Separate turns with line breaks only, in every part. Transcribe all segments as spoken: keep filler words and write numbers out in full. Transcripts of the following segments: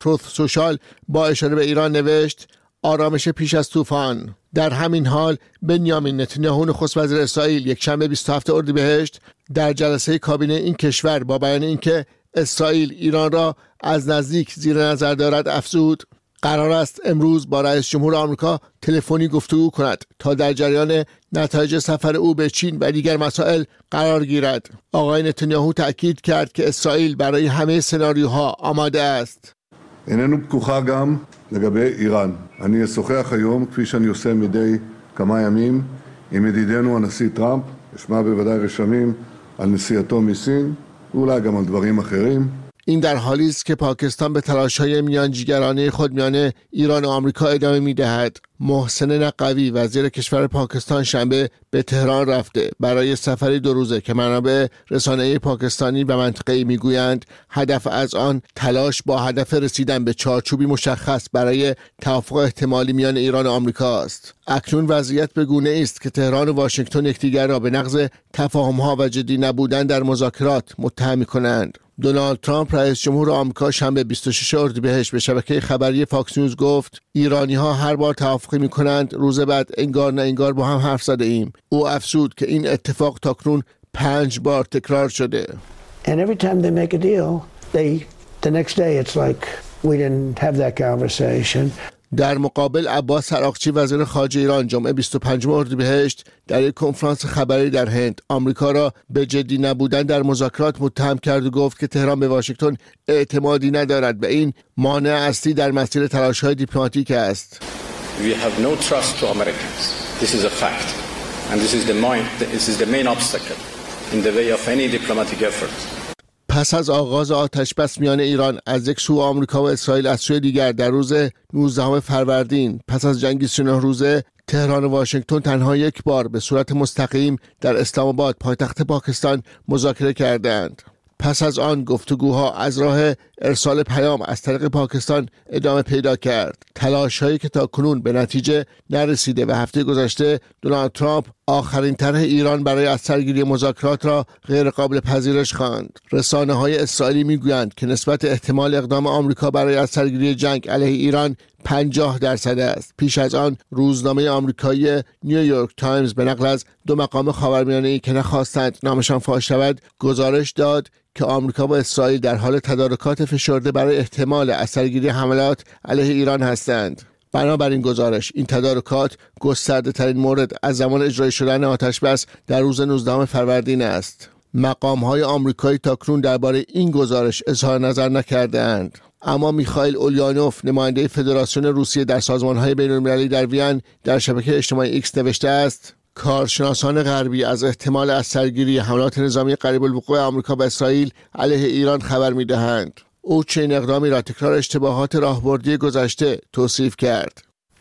تروث سوشال با اشاره به ایران نوشت آرامش پیش از طوفان. در همین حال بنیامین نتانیاهو نخست وزیر اسرائیل یک شنبه بیست و هفتم اردیبهشت در جلسه کابینه این کشور با بیان اینکه اسرائیل ایران را از نزدیک زیر نظر دارد افزود قرار است امروز با رئیس جمهور آمریکا تلفنی گفتگو کند تا در جریان نتایج سفر او به چین و دیگر مسائل قرار گیرد. آقای نتانیاهو تأکید کرد که اسرائیل برای همه سناریوها آماده است.
איננו פתוחה גם לגבי איראן. אני אשוחח היום כפי שאני עושה מדי כמה ימים עם ידידנו הנשיא טראמפ, אשמע בוודאי רשמים על נסיעתו מסין ואולי גם על דברים אחרים.
این در حالی است که پاکستان به تلاش‌های میانجیگرانه خود میان ایران و آمریکا ادامه می‌دهد. محسن نقوی وزیر کشور پاکستان شنبه به تهران رفته برای سفری دو روزه که منابع رسانه‌ای پاکستانی و منطقه‌ای میگویند هدف از آن تلاش با هدف رسیدن به چارچوبی مشخص برای توافق احتمالی میان ایران و آمریکا است. اکنون وضعیت به گونه است که تهران و واشنگتن یکدیگر را به نقض تفاهم‌ها و جدی نبودن در مذاکرات متهم می‌کنند. دونالد ترامپ رئیس جمهور آمریکا شنبه بیست و ششم اردیبهشت به شبکه خبری فاکس نیوز گفت ایرانی‌ها هر بار توافقی می‌کنند روز بعد انگار نه انگار با هم حرف زده ایم. او افزود که این اتفاق تاکنون پنج بار تکرار شده.
And every time they make a deal, they the next day it's like we didn't have that conversation.
در مقابل عباس عراقچی وزیر خارجه ایران جمعه بیست و پنجم اردیبهشت در یک کنفرانس خبری در هند آمریکا را به جدی نبودن در مذاکرات متهم کرد و گفت که تهران به واشنگتن اعتمادی ندارد. به این مانع اصلی در مسیر تلاش‌های دیپلماتیک است.
We have no trust to Americans. This is a fact. And this is the main this is the main obstacle in the way of any diplomatic effort.
پس از آغاز آتش‌بس میان ایران از یک سو آمریکا و اسرائیل از سوی دیگر در روز نوزدهم فروردین پس از جنگی سی و نه روزه تهران و واشنگتن تنها یک بار به صورت مستقیم در اسلام آباد پایتخت پاکستان مذاکره کردند. پس از آن گفتگوها از راه ارسال پیام از طریق پاکستان ادامه پیدا کرد. تلاش‌هایی که تاکنون به نتیجه نرسیده و هفته گذشته دونالد ترامپ آخرین طرح ایران برای از سرگیری مذاکرات را غیر قابل پذیرش خواند. رسانه‌های اسرائیلی میگویند که نسبت احتمال اقدام آمریکا برای از سرگیری جنگ علیه ایران پنجاه درصد است. پیش از آن روزنامه آمریکایی نیویورک تایمز به نقل از دو مقام خاورمیانه‌ای که نخواستند نامشان فاش شود گزارش داد که آمریکا و اسرائیل در حال تدارکات فشرده برای احتمال از سرگیری حملات علیه ایران هستند. بنابراین گزارش این تدارکات گسترده ترین مورد از زمان اجرای شدن آتش‌بس در روز نوزدهم فروردین است. مقام‌های آمریکایی تاکنون درباره این گزارش اظهار نظر نکرده‌اند. اما میخائیل اولیانوف نماینده فدراسیون روسیه در سازمان‌های بین‌المللی در وین در شبکه اجتماعی ایکس نوشته است کارشناسان غربی از احتمال از سرگیری حملات نظامی قریب الوقوع آمریکا و اسرائیل علیه ایران خبر می‌دهند. او چنین اقدامی را تکرار اشتباهات راهبردی گذشته توصیف کرد.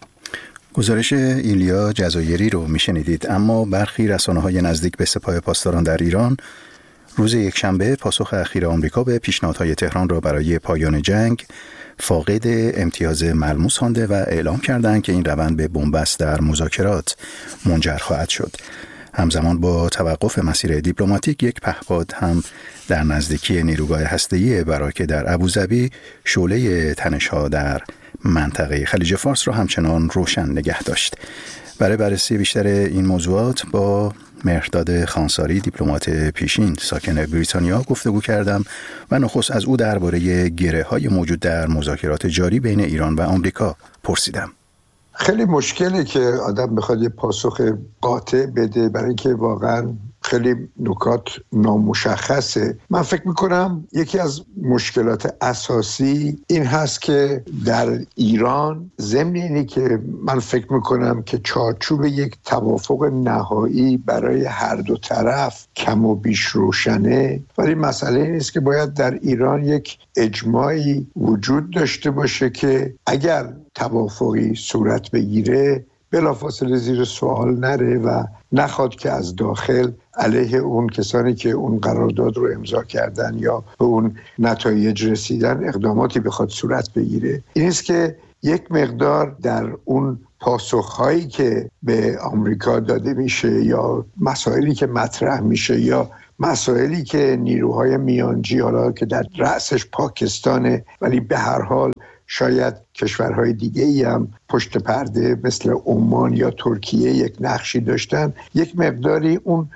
گزارش ایلیا جزایری رو میشنیدید. اما برخی رسانه‌های نزدیک به سپاه پاسداران در ایران روز یکشنبه پاسخ اخیر آمریکا به پیشنهادهای تهران را برای پایان جنگ فاقد امتیاز ملموس خوانده و اعلام کردند که این روند به بنبست در مذاکرات منجر خواهد شد. همزمان با توقف مسیر دیپلماتیک یک پهپاد هم در نزدیکی نیروگاه هسته‌ای براکه در ابوظبی شعله تنش‌ها در منطقه خلیج فارس را همچنان روشن نگه داشت. برای بررسی بیشتر این موضوعات با مهرداد خانساری دیپلمات پیشین ساکن بریتانیا گفتگو کردم و نخست از او درباره گره‌های موجود در مذاکرات جاری بین ایران و آمریکا پرسیدم.
خیلی مشکلی که آدم بخواد یه پاسخ قاطع بده برای اینکه واقعا خیلی نکات نامشخصه. من فکر میکنم یکی از مشکلات اساسی این هست که در ایران ضمن اینی که من فکر میکنم که چارچوب یک توافق نهایی برای هر دو طرف کم و بیش روشنه، ولی مسئله این است که باید در ایران یک اجماعی وجود داشته باشه که اگر توافقی صورت بگیره بلافاصله زیر سوال نره و نخواد که از داخل علیه اون کسانی که اون قرارداد رو امضا کردن یا به اون نتایج رسیدن اقداماتی بخواد صورت بگیره. این است که یک مقدار در اون پاسخهایی که به آمریکا داده میشه یا مسائلی که مطرح میشه یا مسائلی که نیروهای میانجی حالا که در رأسش پاکستانه ولی به هر حال شاید کشورهای دیگه ای هم پشت پرده مثل عمان یا ترکیه یک نقشی داشتن، یک مقداری اون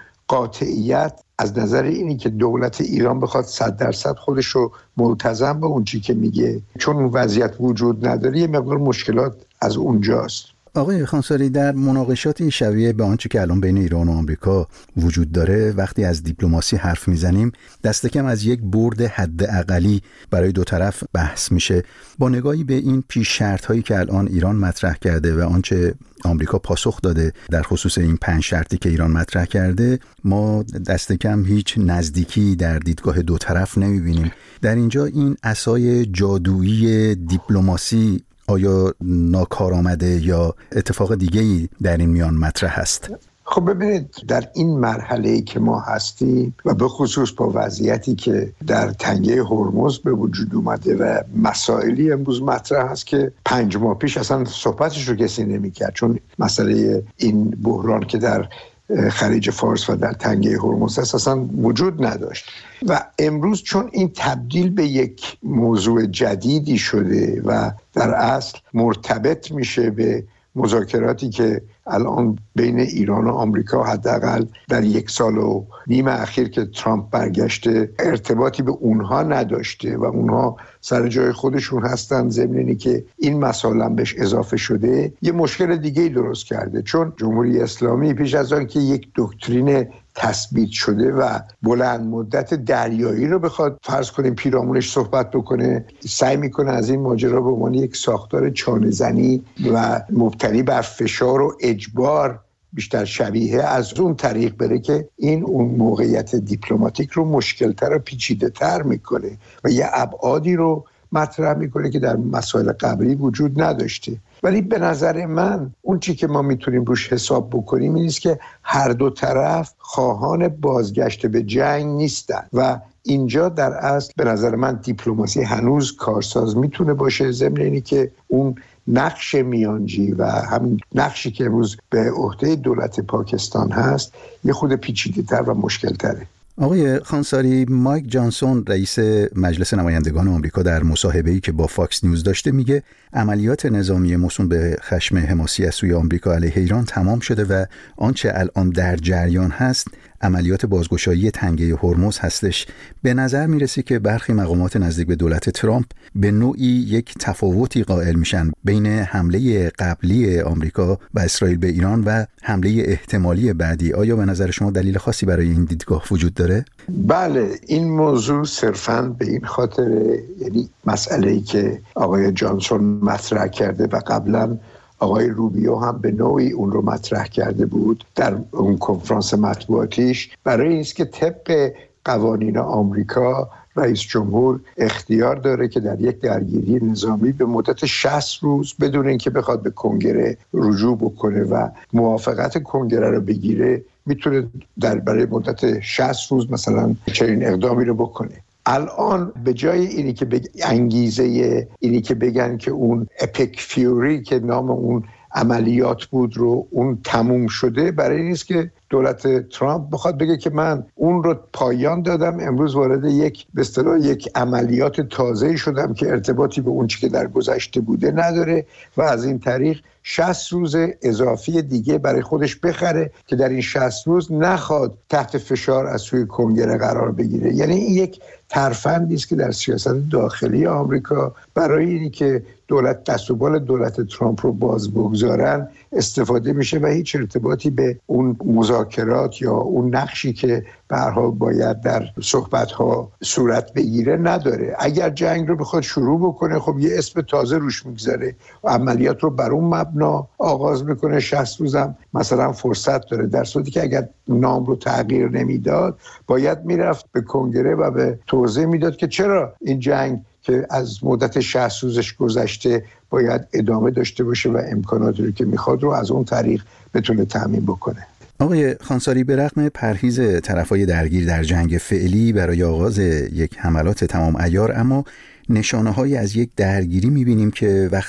قاطعیت از نظر اینی که دولت ایران بخواد صد درصد خودش رو ملتزم به اون چی که میگه، چون اون وضعیت وجود نداره، یه مقدار مشکلات از اونجاست.
آقای خانساری، در مناقشاتی شبیه به آنچه که الان بین ایران و آمریکا وجود داره، وقتی از دیپلماسی حرف میزنیم دست کم از یک برد حداقلی برای دو طرف بحث میشه. با نگاهی به این پیش شرط هایی که الان ایران مطرح کرده و آنچه آمریکا پاسخ داده در خصوص این پنج شرطی که ایران مطرح کرده، ما دست کم هیچ نزدیکی در دیدگاه دو طرف نمیبینیم. در اینجا این عصای جادویی دیپلماسی آیا ناکارآمده یا اتفاق دیگه‌ای در این میان مطرح است؟
خب ببینید، در این مرحله‌ای که ما هستیم و به خصوص با وضعیتی که در تنگه هرمز به وجود اومده و مسائلی امروز مطرح است که پنج ماه پیش اصلا صحبتش رو کسی نمی‌کرد، چون مسئله این بحران که در خلیج فارس و در تنگه هرمز اصلا وجود نداشت و امروز چون این تبدیل به یک موضوع جدیدی شده و در اصل مرتبط میشه به مذاکراتی که الان بین ایران و آمریکا حداقل در یک سال و نیم اخیر که ترامپ برگشته ارتباطی به اونها نداشته و اونها سر جای خودشون هستن، ضمن اینی که این مسائل هم بهش اضافه شده، یه مشکل دیگه درست کرده. چون جمهوری اسلامی پیش از آن که یک دکترین تثبیت شده و بلند مدت دریایی رو بخواد فرض کنیم پیرامونش صحبت بکنه، سعی میکنه از این ماجرا به عنوان یک ساختار چانه‌زنی و مبتنی بر فشار و اجبار بیشتر شبیه از اون طریق بره که این اون موقعیت دیپلماتیک رو مشکلتر و پیچیده تر میکنه و یه ابعادی رو مطرح میکنه که در مسائل قبلی وجود نداشته. ولی به نظر من اون چی که ما میتونیم روش حساب بکنیم این است که هر دو طرف خواهان بازگشت به جنگ نیستن و اینجا در اصل به نظر من دیپلماسی هنوز کارساز میتونه باشه، ضمن اینی که اون نقش میانجی و همین نقشی که امروز به عهده دولت پاکستان هست یه خود پیچیده‌تر و مشکل‌تره.
آقای خانساری، مایک جانسون رئیس مجلس نمایندگان آمریکا در مصاحبه‌ای که با فاکس نیوز داشته میگه عملیات نظامی موسوم به خشم حماسی از سوی آمریکا علیه ایران تمام شده و آنچه الان در جریان هست عملیات بازگشایی تنگه هرمز هستش. به نظر میرسه که برخی مقامات نزدیک به دولت ترامپ به نوعی یک تفاوتی قائل میشن بین حمله قبلی آمریکا و اسرائیل به ایران و حمله احتمالی بعدی. آیا به نظر شما دلیل خاصی برای این دیدگاه وجود داره؟
بله، این موضوع صرفاً به این خاطر، یعنی مسئله‌ای که آقای جانسون مطرح کرده و قبلاً آقای روبیو هم به نوعی اون رو مطرح کرده بود در اون کنفرانس مطبوعاتیش، برای اینکه که طبق قوانین آمریکا رئیس جمهور اختیار داره که در یک درگیری نظامی به مدت شصت روز بدون اینکه بخواد به کنگره رجوع بکنه و موافقت کنگره رو بگیره میتونه در برای مدت شصت روز مثلا چنین اقدامی رو بکنه. الان به جای اینی که بگ... انگیزه اینی که بگن که اون اپیک فیوری که نام اون عملیات بود رو اون تموم شده، برای این است که دولت ترامپ بخواد بگه که من اون رو پایان دادم، امروز وارد یک به اصطلاح یک عملیات تازه شدم که ارتباطی به اون چیزی که در گذشته بوده نداره و از این طریق شصت روز اضافی دیگه برای خودش بخره که در این شصت روز نخواد تحت فشار از سوی کنگره قرار بگیره. یعنی این یک ترفندی است که در سیاست داخلی آمریکا برای اینی که دولت دست و بال دولت ترامپ رو باز بگذارن استفاده میشه و هیچ ارتباطی به اون مذاکرات یا اون نقشی که به هر حال باید در صحبت‌ها صورت بگیره نداره. اگر جنگ رو بخواد شروع بکنه خب یه اسم تازه روش میگذاره و عملیات رو بر اون مبنا آغاز میکنه، شصت روزم مثلا فرصت داره، در صورتی که اگر نام رو تغییر نمیداد باید میرفت به کنگره و به توضیح میداد که چرا این جنگ که از مدت شصت روزش گذشته باید ادامه داشته باشه و امکاناتی رو که میخواد رو از اون طریق بتونه تامین بکنه.
آقای خانساری، به رغم پرهیز طرفای درگیر در جنگ فعلی برای آغاز یک حملات تمام عیار، اما نشانه‌هایی از یک درگیری می‌بینیم که وقتی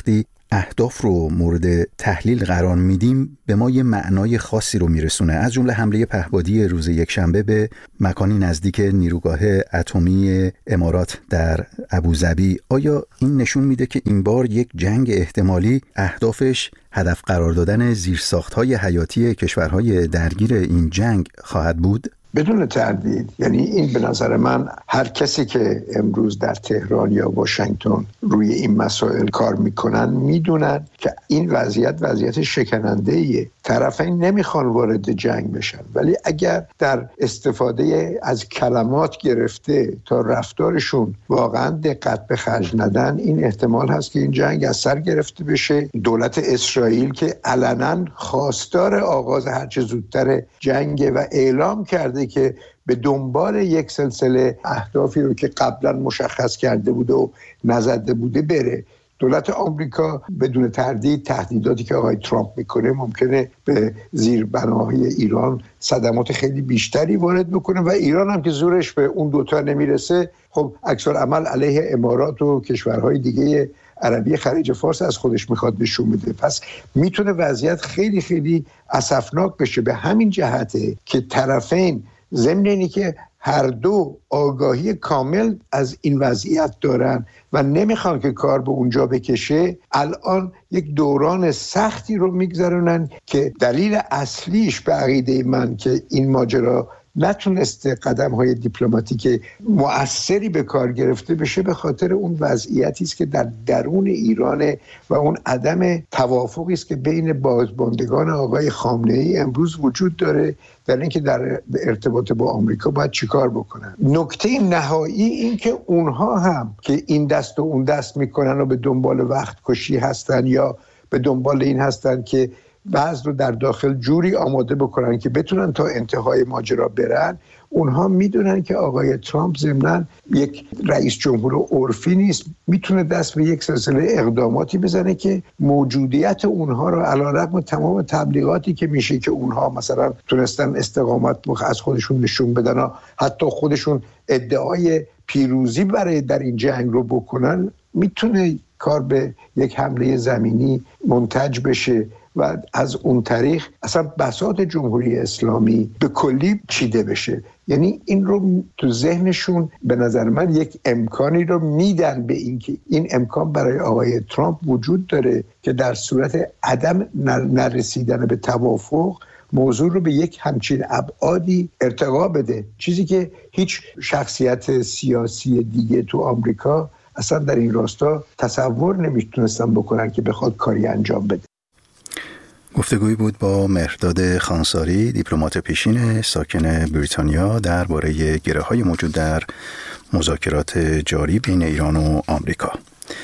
اهداف رو مورد تحلیل قرار میدیم به ما یه معنای خاصی رو میرسونه، از جمله حمله پهپادی روز یکشنبه به مکانی نزدیک نیروگاه اتمی امارات در ابوظبی. آیا این نشون میده که این بار یک جنگ احتمالی اهدافش هدف قرار دادن زیرساخت‌های حیاتی کشورهای درگیر این جنگ خواهد بود؟
بدون تردید. یعنی این به نظر من هر کسی که امروز در تهران یا واشنگتن روی این مسائل کار میکنن میدونن که این وضعیت وضعیت شکننده ایه. طرفین نمیخوان وارد جنگ بشن، ولی اگر در استفاده از کلمات گرفته تا رفتارشون واقعا دقت به خرج ندن، این احتمال هست که این جنگ از سر گرفته بشه. دولت اسرائیل که علنا خواستار آغاز هرچه زودتر جنگ و اعلام کرده که به دنبال یک سلسله اهدافی رو که قبلا مشخص کرده بوده و نزده بوده بره. دولت آمریکا بدون تردید تهدیداتی که آقای ترامپ میکنه ممکنه به زیربناهای ایران صدمات خیلی بیشتری وارد بکنه و ایران هم که زورش به اون دوتا نمیرسه، خب عکس‌العمل علیه امارات و کشورهای دیگه عربی خلیج فارس از خودش میخواد نشون بده. پس میتونه وضعیت خیلی خیلی اسفناک بشه. به همین جهته که طرفین ضمن اینی که هر دو آگاهی کامل از این وضعیت دارن و نمیخوان که کار به اونجا بکشه، الان یک دوران سختی رو میگذرونن که دلیل اصلیش به عقیده من که این ماجرا نتونسته قدم‌های دیپلماتیک مؤثری به کار گرفته بشه به خاطر اون وضعیتی است که در درون ایران و اون عدم توافقی است که بین بازماندگان آقای خامنه‌ای امروز وجود داره در اینکه در ارتباط با آمریکا باید چیکار بکنن. نکته نهایی این که اونها هم که این دست و اون دست میکنن و به دنبال وقت کشی هستن یا به دنبال این هستن که بعض رو در داخل جوری آماده بکنن که بتونن تا انتهای ماجرا برن، اونها میدونن که آقای ترامپ ضمناً یک رئیس جمهور عرفی نیست، میتونه دست به یک سلسله اقداماتی بزنه که موجودیت اونها رو علیرغم تمام تبلیغاتی که میشه که اونها مثلا تونستن استقامت از خودشون نشون بدن و حتی خودشون ادعای پیروزی برای در این جنگ رو بکنن، میتونه کار به یک حمله زمینی منتج بشه و از اون طریق اصلا بساط جمهوری اسلامی به کلی چیده بشه. یعنی این رو تو ذهنشون به نظر من یک امکانی رو میدن به این که این امکان برای آقای ترامپ وجود داره که در صورت عدم نرسیدن به توافق موضوع رو به یک همچین ابعادی ارتقا بده، چیزی که هیچ شخصیت سیاسی دیگه تو آمریکا اصلا در این راستا تصور نمیتونستن بکنن که بخواد کاری انجام بده.
گفتگویی بود با مهرداد خانساری، دیپلمات پیشین ساکن بریتانیا، درباره گره‌های موجود در مذاکرات جاری بین ایران و آمریکا.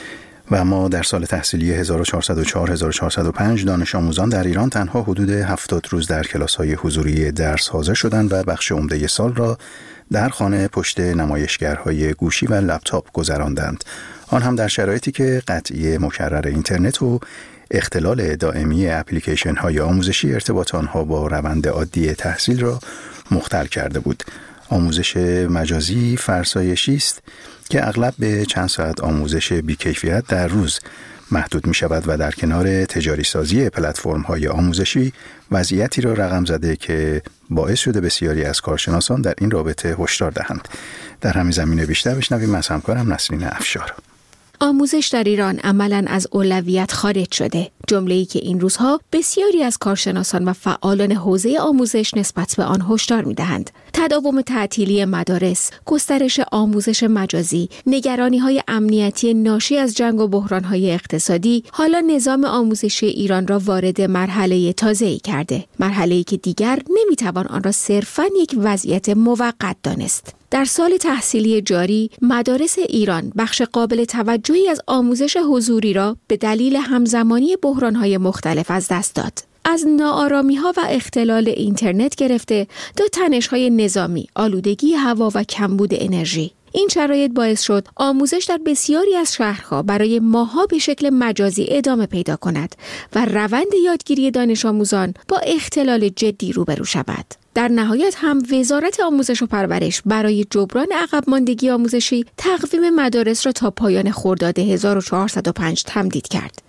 و ما در سال تحصیلی هزار و چهارصد و چهار هزار و چهارصد و پنج دانش آموزان در ایران تنها حدود هفتاد روز در کلاس‌های حضوری درس حاضر شدند و بخش عمده سال را در خانه پشت نمایشگرهای گوشی و لپتاپ گذراندند. آن هم در شرایطی که قطعی مکرر اینترنت و اختلال دائمی اپلیکیشن های آموزشی ارتباط آنها با روند عادی تحصیل را مختل کرده بود. آموزش مجازی فرسایشی است که اغلب به چند ساعت آموزش بی‌کیفیت در روز محدود می شود و در کنار تجاری سازی پلتفرم های آموزشی وضعیتی را رقم زده که باعث شده بسیاری از کارشناسان در این رابطه هشدار دهند. در همین زمینه بیشتر بشنویم از همکارم نسرین افشار.
آموزش در ایران عملاً از اولویت خارج شده، جمله‌ای که این روزها بسیاری از کارشناسان و فعالان حوزه آموزش نسبت به آن هشدار می‌دهند. تداوم تعطیلی مدارس، گسترش آموزش مجازی، نگرانی‌های امنیتی ناشی از جنگ و بحران‌های اقتصادی حالا نظام آموزشی ایران را وارد مرحله تازه‌ای کرده، مرحله‌ای که دیگر نمی‌توان آن را صرفاً یک وضعیت موقت دانست. در سال تحصیلی جاری، مدارس ایران بخش قابل توجهی از آموزش حضوری را به دلیل همزمانی بحران‌های مختلف از دست داد. از ناآرامی‌ها و اختلال اینترنت گرفته تا تنش‌های نظامی، آلودگی هوا و کمبود انرژی. این شرایط باعث شد آموزش در بسیاری از شهرها برای ماه‌ها به شکل مجازی ادامه پیدا کند و روند یادگیری دانش آموزان با اختلال جدی روبرو شود. در نهایت هم وزارت آموزش و پرورش برای جبران عقب ماندگی آموزشی تقویم مدارس را تا پایان خرداد هزار و چهارصد و پنج تمدید کرد.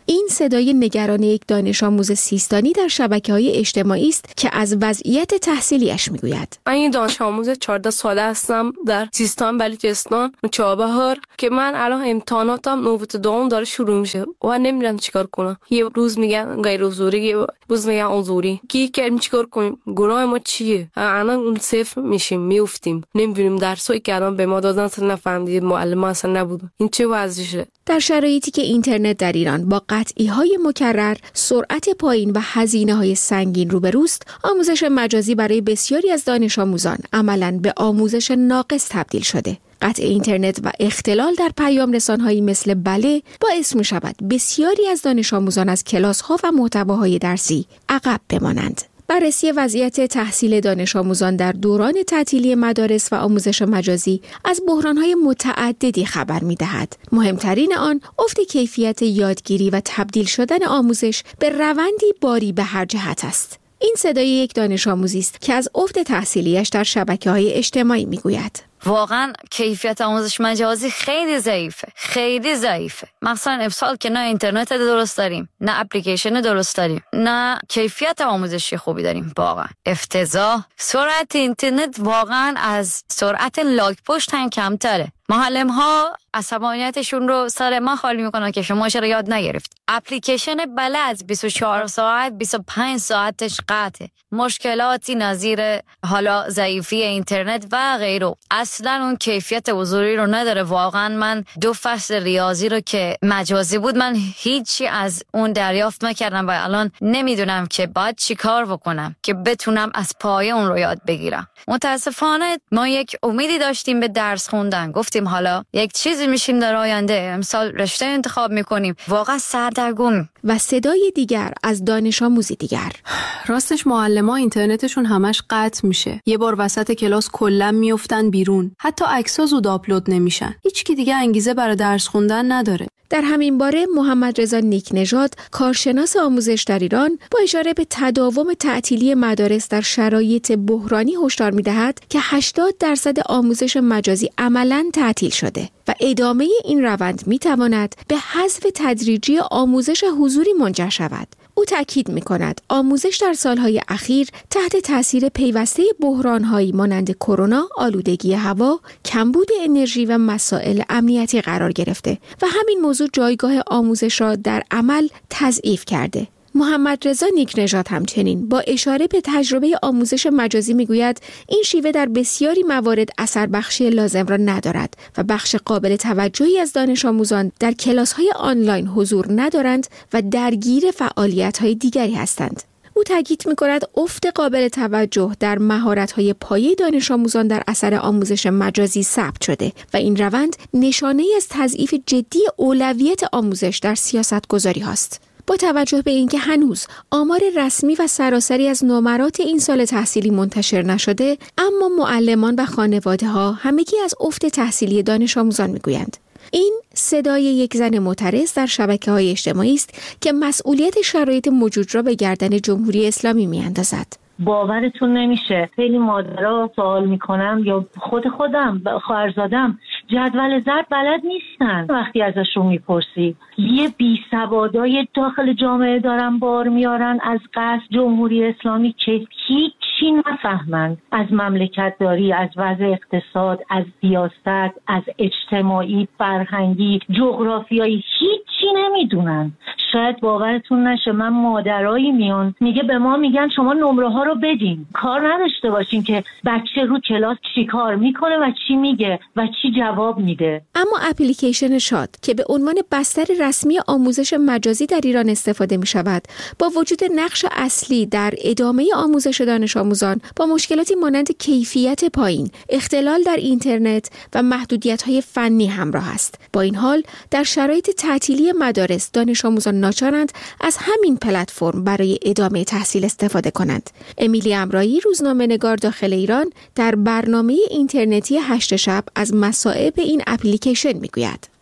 این صدای نگران یک دانش آموز سیستانی در شبکه‌های اجتماعی است که از وضعیت تحصیلیش میگوید.
من این دانش آموز چهارده ساله هستم در سیستان بلوچستان چابهار که من الان امتحاناتم نوبت دوم داره شروع میشه و نمیدونم چیکار کنم. یه روز میگن غیر حضوری، یه روز میگن حضوری. کی که چیکار کنیم؟ گناه ما چیه؟ الان اون صفر میشیم، میافتیم. نمیدونیم درسایی که الان به ما دادن اصلا نفهمیدیم، معلم اصلا نبود. این چه وضعشه؟
در شرایطی که اینترنت در ایران با قطعی‌های مکرر، سرعت پایین و هزینه‌های سنگین روبروست، آموزش مجازی برای بسیاری از دانش آموزان عملاً به آموزش ناقص تبدیل شده. قطع اینترنت و اختلال در پیام رسانهایی مثل بله باعث می شود بسیاری از دانش آموزان از کلاس‌ها و محتواهای درسی عقب بمانند. بررسی وضعیت تحصیل دانش آموزان در دوران تعطیلی مدارس و آموزش مجازی از بحران‌های متعددی خبر می‌دهد. مهمترین آن افت کیفیت یادگیری و تبدیل شدن آموزش به روندی باری به هر جهت است. این صدای یک دانش آموزی است که از افت تحصیلیش در شبکه‌های اجتماعی می‌گوید.
واقعا کیفیت آموزشی مجازی خیلی ضعیفه، خیلی ضعیفه. مثلا امسال که نه اینترنت درست داریم، نه اپلیکیشن درست داریم، نه کیفیت آموزشی خوبی داریم. واقعا افتضاح. سرعت اینترنت واقعا از سرعت لاگ پشت هم کمتره. معلم ها عصبانیتشون رو سر ما خالی میکنن که شما چرا یاد نگرفت. اپلیکیشن بلد بیست و چهار ساعت بیست و پنج ساعتش قطعه. مشکلاتی نظیر حالا ضعیفی اینترنت و غیره. اصلا اون کیفیت حضوری رو نداره. واقعا من دو فصل ریاضی رو که مجازی بود من هیچی از اون دریافت نکردم و الان نمیدونم که باید چی کار بکنم که بتونم از پایه اون رو یاد بگیرم. متاسفانه ما یک امیدی داشتیم به درس خوندن، گفتیم حالا یک چیزی میشیم در آینده، امسال رشته انتخاب میکنیم. واقعا سردرگم.
و صدای دیگر از دانش آموزی دیگر.
راستش معلم‌ها اینترنتشون همش قطع میشه. یه بار وسط کلاس کلا میافتن بیرون. حتی عکس‌ها زود آپلود نمیشن. هیچ کی دیگه انگیزه برای درس خوندن نداره.
در همین باره محمد رضا نیک نژاد، کارشناس آموزش در ایران، با اشاره به تداوم تعطیلی مدارس در شرایط بحرانی هشدار می‌دهد که هشتاد درصد آموزش مجازی عملاً تعطیل شده و ادامه این روند می‌تواند به حذف تدریجی آموزش حضوری منجر شود. او تاکید می‌کند آموزش در سالهای اخیر تحت تاثیر پیوسته بحران‌هایی مانند کرونا، آلودگی هوا، کمبود انرژی و مسائل امنیتی قرار گرفته و همین موضوع جایگاه آموزش را در عمل تضعیف کرده. محمد رضا نیک نژاد همچنین با اشاره به تجربه آموزش مجازی میگوید این شیوه در بسیاری موارد اثر بخشی لازم را ندارد و بخش قابل توجهی از دانش آموزان در کلاس‌های آنلاین حضور ندارند و درگیر فعالیت‌های دیگری هستند. او تاکید می‌کند افت قابل توجه در مهارت‌های پایه دانش آموزان در اثر آموزش مجازی ثبت شده و این روند نشانه‌ای از تضعیف جدی اولویت آموزش در سیاست‌گذاری است. با توجه به اینکه هنوز آمار رسمی و سراسری از نمرات این سال تحصیلی منتشر نشده، اما معلمان و خانواده‌ها همگی از افت تحصیلی دانش آموزان می‌گویند. این صدای یک زن معترض در شبکه‌های اجتماعی است که مسئولیت شرایط موجود را به گردن جمهوری اسلامی می‌اندازد.
باورتون نمیشه خیلی مادرها سوال میکنم یا خود خودم خواهرزادم جدول ضرب بلد نیستن. وقتی ازشون میپرسی یه بی سوادای داخل جامعه دارن بار میارن از قصد جمهوری اسلامی که هیچی نفهمن از مملکت داری، از وضع اقتصاد، از سیاست، از اجتماعی، فرهنگی، جغرافیایی، هیچی نمیدونن. شاید باورتون نشه من مادرایی میان میگه به ما میگن شما نمره ها رو بدین، کار نداشته باشین که بچه رو کلاس چی کار میکنه و چی میگه و چی جواب میده.
اما اپلیکیشن شاد که به عنوان بستر رسمی آموزش مجازی در ایران استفاده میشود، با وجود نقش اصلی در ادامه آموزش دانش آموزان با مشکلاتی مانند کیفیت پایین، اختلال در اینترنت و محدودیت‌های فنی همراه است. با این حال در شرایط تعطیلی مدارس دانش آموزان ناچارند از همین پلتفرم برای ادامه تحصیل استفاده کنند. امیلی امرایی، روزنامه‌نگار داخل ایران، در برنامه اینترنتی هشت شب از مصائب این اپلیکیشن میگوید.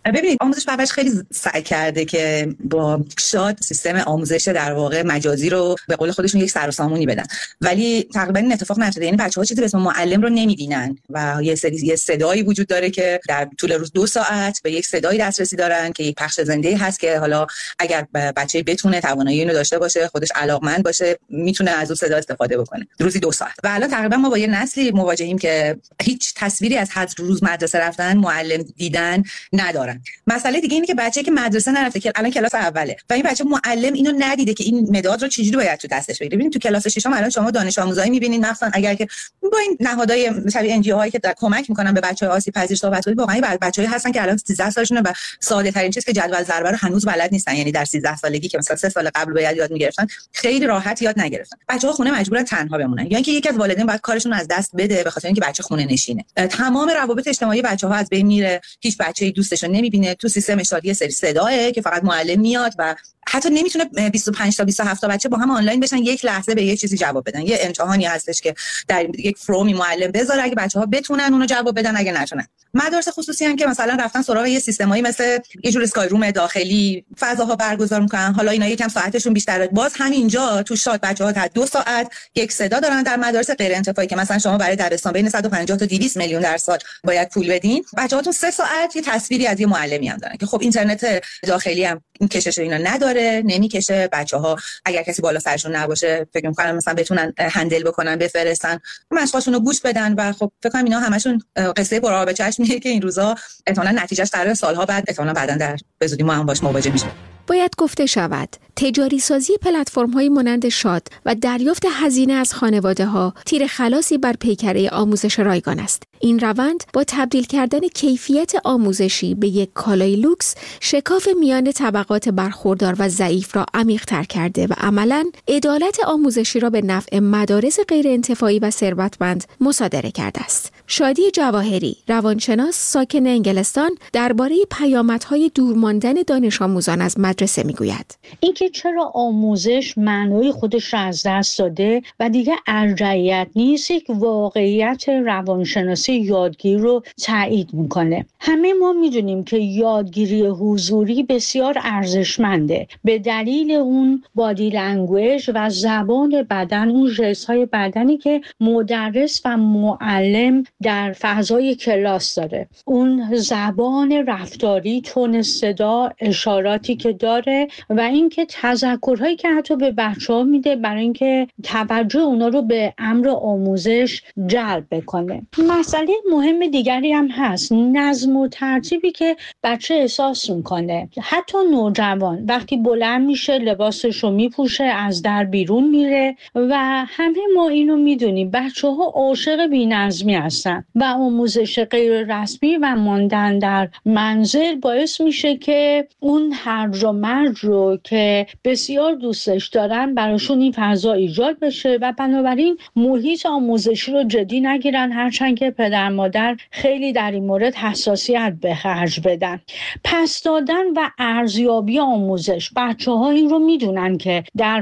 ببینید آموزش پرورش خیلی سعی کرده که با شاد سیستم آموزش در واقع مجازی رو به قول خودشون یک سر و سامونی بدن، ولی تقریبا این اتفاق نیفتاده. یعنی بچه‌ها چیزی به اسم معلم رو نمی‌بینن و یه سری یه صدایی وجود داره که در طول روز دو ساعت به یک صدایی دسترسی دارن که یک پخش زنده‌ای هست که حالا اگر بچه‌ای بتونه توانایی اینو داشته باشه، خودش علاقمند باشه، میتونه از اون صدا استفاده بکنه روزی دو ساعت. و الان تقریبا ما با یه نسلی مواجهیم که هیچ تصویری از هر روز مدرسه رفتن، معلم دیدن ندارن. مسئله دیگه اینه که بچه‌ای که مدرسه نرفته که الان کلاس اوله و این بچه معلم اینو ندیده که این مداد رو چجوری باید تو دستش بگیره. ببینید تو کلاس ششم الان شما دانش آموزایی می‌بینید، مثلا اگر که با این نهادهای شبیه ان جی او هایی که کمک می‌کنن به بچه‌های آسیب پذیر صحبت کنید، واقعا بچه‌ای هستن که الان سیزده سالشونه و ساده ترین چیز که جدول ضربه رو هنوز بلد نیستن. یعنی در سیزده سالگی که مثلا سه سال قبل باید یاد می‌گرفتن، خیلی راحت یاد نگرفتن. بچه‌ها خونه مجبورن تنها بمونن، یا اینکه یکی از والدین باید کارشون رو از دست بده به خاطر اینکه بچه خونه نشینه. تمام روابط اجتماعی بچه‌ها از بین میره، هیچ بچه‌ای دوستش رو نمی‌بینه. تو سیستم اشاره سری صداه که فقط معلم میاد و حتی نمیتونه بیست و پنج تا بیست و هفت تا بچه با هم آنلاین بشن یک لحظه به یه چیزی جواب بدن. یه امتحانی هستش که در یک فرومی معلم بذاره، اگه بچه‌ها بتونن اونو جواب بدن، اگه نتونن. مدارس خصوصی هم که مثلا رفتن سراغ یه سیستمایی مثل یه جور اسکای روم داخلی فضاها برگزار میکنن، حالا اینا یکم ساعتشون بیشتره، باز همینجا تو شاد بچه‌ها تا دو ساعت یک صدا دارن. در مدارس غیر انتفاعی که مثلا شما برای دبستان بین صد و پنجاه تا دویست میلیون در سال باید پول بدین، بچه‌هاتون سه ساعت یه تصویری از یه معلمی هم دارن که خب اینترنت داخلی هم این کشش اینا نداره، نمیکشه. بچه‌ها اگر کسی بالا سرشون نباشه فکر می‌کنم مثلا بتونن هندل بکنن، بفرستن، مشقاشون رو گوش بدن و خب فکر کنم اینا همشون قصه پر آب چشمیه که این روزا احتمالاً نتیجهش قراره سالها بعد احتمالاً بعداً در به زودی ما هم باش مواجه میشیم.
باید گفته شود تجاری سازی پلتفرم‌های مانند شاد و دریافت هزینه از خانواده‌ها تیر خلاصی بر پیکره آموزش رایگان است. این روند با تبدیل کردن کیفیت آموزشی به یک کالای لوکس شکاف میان طبقات برخوردار و ضعیف را عمیق‌تر کرده و عملاً عدالت آموزشی را به نفع مدارس غیر انتفاعی و ثروتمند مصادره کرده است. شادی جواهری، روانشناس ساکن انگلستان، درباره پیامدهای دورماندن دانش آموزان از مدرسه میگوید.
اینکه چرا آموزش معنای خودش را از دست داده و دیگه ارجحیت نیست، یک واقعیت روانشناسی یادگیری رو تایید میکنه. همه ما میدونیم که یادگیری حضوری بسیار ارزشمنده به دلیل اون بادی لنگویج و زبان بدن، اون ژست‌های بدنی که مدرس و معلم در فضای کلاس داره، اون زبان رفتاری، تون صدا، اشاراتی که داره و اینکه تذکرهایی که حتی به بچه‌ها میده برای اینکه توجه اونا رو به امر آموزش جلب بکنه. مسئله مهم دیگری هم هست، نظم و ترتیبی که بچه احساس میکنه. حتی نوجوان وقتی بلند میشه لباسش رو میپوشه، از در بیرون میره و همه ما اینو میدونیم، بچه‌ها عاشق بی‌نظمی هستن و آموزش غیر رسمی و ماندن در منزل باعث میشه که اون هرج و مرج رو که بسیار دوستش دارن براشون این فضا ایجاد بشه و بنابراین محیط آموزشی رو جدی نگیرن، هرچند که پدر مادر خیلی در این مورد حساسیت به خرج بدن. پس دادن و ارزیابی آموزش، بچه‌ها این رو میدونن که در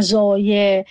فضای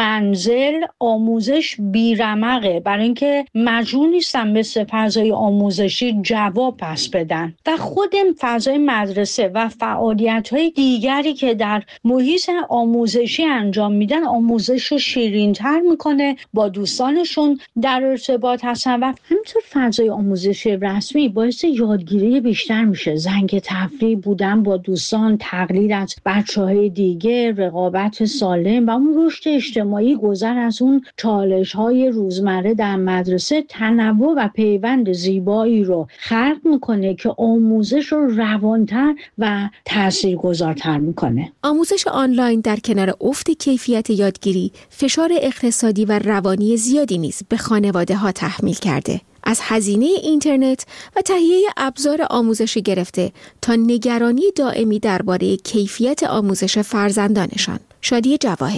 منزل آموزش بیرمقه، برای اینکه مجبور نیستن مثل فضای آموزشی جواب پس بدن و خود فضای مدرسه و فعالیت‌های دیگری که در محیط آموزشی انجام میدن آموزش رو شیرین‌تر میکنه، با دوستانشون در ارتباط هستن و همینطور فضای آموزشی رسمی باعث یادگیری بیشتر میشه، زنگ تفریح، بودن با دوستان، تقلید از بچه‌های دیگه، رقابت سالم و اون رشد اجتماعی، گذر از اون چالش‌های روزمره در مدرسه، تنوع و پیوند زیبایی رو خلق میکنه که آموزش رو روانتر و تاثیرگذارتر میکنه.
آموزش آنلاین در کنار افت کیفیت یادگیری، فشار اقتصادی و روانی زیادی نیز به خانواده‌ها تحمیل کرده. از هزینه اینترنت و تهیه ابزار آموزشی گرفته تا نگرانی دائمی درباره کیفیت آموزش فرزندانشان. شادی جواهری.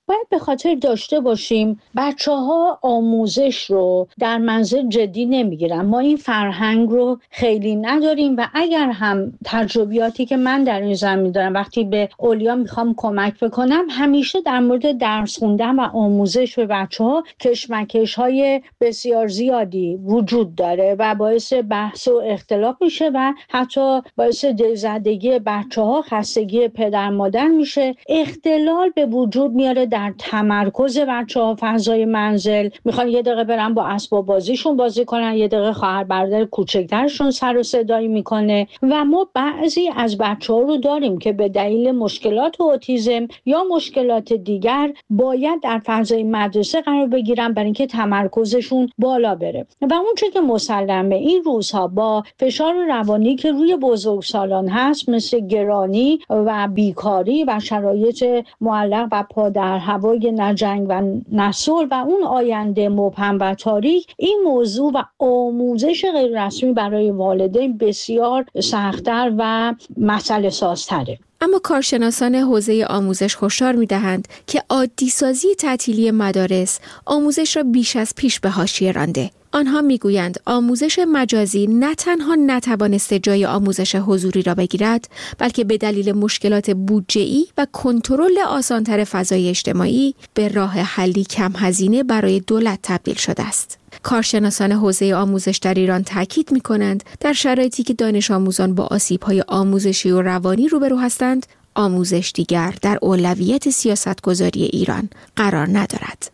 باید به خاطر داشته باشیم بچه ها آموزش رو در منزل جدی نمیگیرن. ما این فرهنگ رو خیلی نداریم و اگر هم تجربیاتی که من در این زمین دارم وقتی به اولیا میخوام کمک بکنم، همیشه در مورد درس خوندن و آموزش به بچه ها کشمکش های بسیار زیادی وجود داره و باعث بحث و اختلاف میشه و حتی باعث دلزدگی بچه ها، خستگی پدر مادر میشه، اختلال به وجود میاره در تمرکز بچه ها فضای منزل. میخوان یه دقیقه برن با اسباب بازیشون بازی کنن، یه دقیقه خواهر برادر کوچکترشون سر و صدایی میکنه و ما بعضی از بچه ها رو داریم که به دلیل مشکلات اوتیسم یا مشکلات دیگر باید در فضای مدرسه قرار بگیرن برای اینکه تمرکزشون بالا بره و اون چه که مسلمه این روزها با فشار روانی که روی بزرگسالان هست مثل گرانی و بیکاری و شرایط معلق و پا در هوای نجنگ و نسل و اون آینده مبهم و تاریک، این موضوع و آموزش غیر رسمی برای والدین بسیار سخت‌تر و مسئله سازتره.
اما کارشناسان حوزه آموزش هشدار می‌دهند که عادی سازی تعطیلی مدارس آموزش را بیش از پیش به حاشیه رانده. آنها میگویند آموزش مجازی نه تنها نتوانسته جای آموزش حضوری را بگیرد، بلکه به دلیل مشکلات بودجه‌ای و کنترل آسان‌تر فضای اجتماعی به راه حلی کم هزینه برای دولت تبدیل شده است. کارشناسان حوزه آموزش در ایران تاکید می‌کنند در شرایطی که دانش آموزان با آسیب‌های آموزشی و روانی روبرو هستند، آموزش دیگر در اولویت سیاستگذاری ایران قرار ندارد.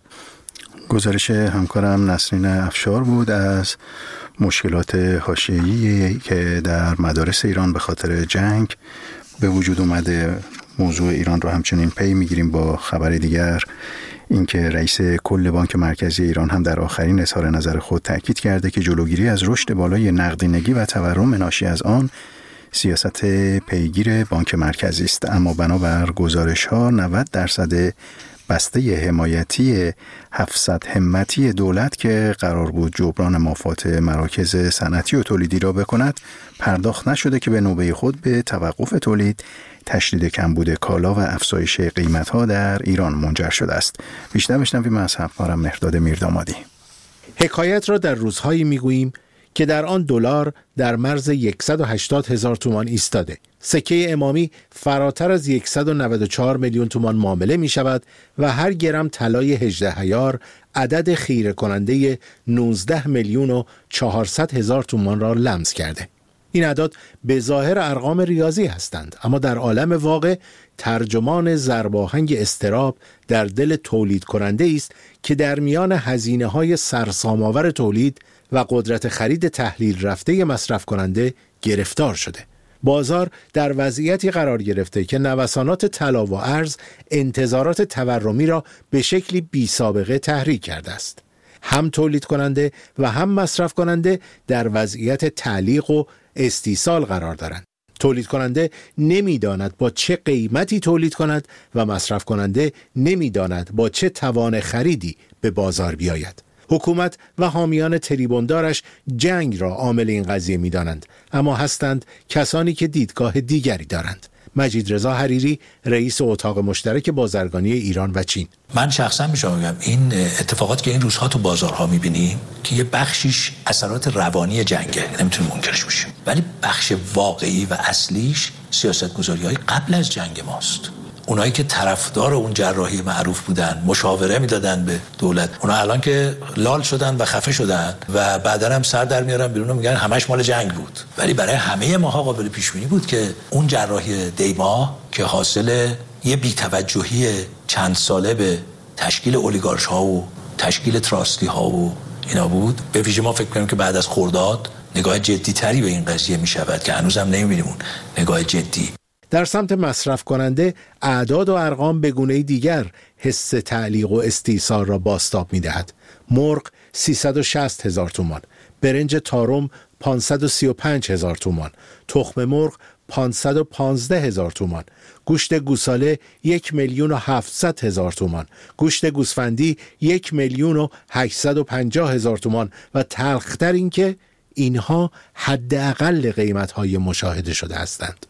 گزارش همکارم نسرین افشار بود از مشکلات حاشیه‌ای که در مدارس ایران به خاطر جنگ به وجود اومده. موضوع ایران رو همچنین پی میگیریم. با خبر دیگر اینکه رئیس کل بانک مرکزی ایران هم در آخرین اظهار نظر خود تاکید کرده که جلوگیری از رشد بالای نقدینگی و تورم ناشی از آن سیاست پیگیر بانک مرکزی است. اما بنابر گزارش‌ها نود درصد بسته حمایتی هفتصد همتی دولت که قرار بود جبران مافات مراکز صنعتی و تولیدی را بکند پرداخت نشده که به نوبه خود به توقف تولید، تشدید کمبود کالا و افزایش قیمت‌ها در ایران منجر شده است. بیشتر بشنویم از همکارم مهرداد میردامادی.
حکایت را در روزهایی میگوییم که در آن دلار در مرز صد و هشتاد هزار تومان ایستاده. سکه امامی فراتر از صد و نود و چهار میلیون تومان معامله می شود و هر گرم طلای هجده عیار عدد خیره کننده نوزده میلیون و چهارصد هزار تومان را لمس کرده. این اعداد به ظاهر ارقام ریاضی هستند، اما در عالم واقع ترجمان ضرباهنگ اضطراب در دل تولید کننده است که در میان هزینه های سرسام‌آور تولید و قدرت خرید تحلیل رفته مصرف کننده گرفتار شده. بازار در وضعیتی قرار گرفته که نوسانات طلا و ارز انتظارات تورمی را به شکلی بی سابقه تحریک کرده است. هم تولید کننده و هم مصرف کننده در وضعیت تعلیق و استیصال قرار دارند. تولید کننده نمی‌داند با چه قیمتی تولید کند و مصرف کننده نمی‌داند با چه توان خریدی به بازار بیاید. حکومت و حامیان تریبوندارش جنگ را عامل این قضیه می‌دانند، اما هستند کسانی که دیدگاه دیگری دارند. مجید رضا حریری، رئیس اتاق مشترک بازرگانی ایران و چین:
من شخصا میشم میگم این اتفاقات که این روزها تو بازارها می‌بینیم که یه بخشیش اثرات روانی جنگه، نمیتونیم منکرش بشیم، ولی بخش واقعی و اصلیش سیاست‌گذاری‌های قبل از جنگ ماست. اونایی که طرفدار اون جراحی معروف بودن، مشاوره میدادن به دولت، اونا الان که لال شدن و خفه شدن و بعدا هم سر در میارن بیرون و میگن همش مال جنگ بود. ولی برای همه ماها قابل پیش بینی بود که اون جراحی دیما که حاصل یه بی‌توجهی چند ساله به تشکیل اولیگارش‌ها و تشکیل تراستی‌ها و اینا بود، به ویژه ما فکر کنیم که بعد از خرداد نگاه جدی‌تری به این قضیه میشود که هنوزم نمی‌بینیم اون نگاه جدی.
در سمت مصرف کننده اعداد و ارقام به گونه دیگر حس تعلیق و استیصال را بازتاب می‌دهد. مرغ سیصد و شصت هزار تومان، برنج تارم پانصد و سی و پنج هزار تومان، تخم مرغ پانصد و پانزده هزار تومان، گوشت گوساله یک میلیون و هفتصد هزار تومان، گوشت گوسفندی یک میلیون و هشتصد و پنجاه هزار تومان و تلختر این که اینها حداقل قیمت‌های مشاهده شده هستند.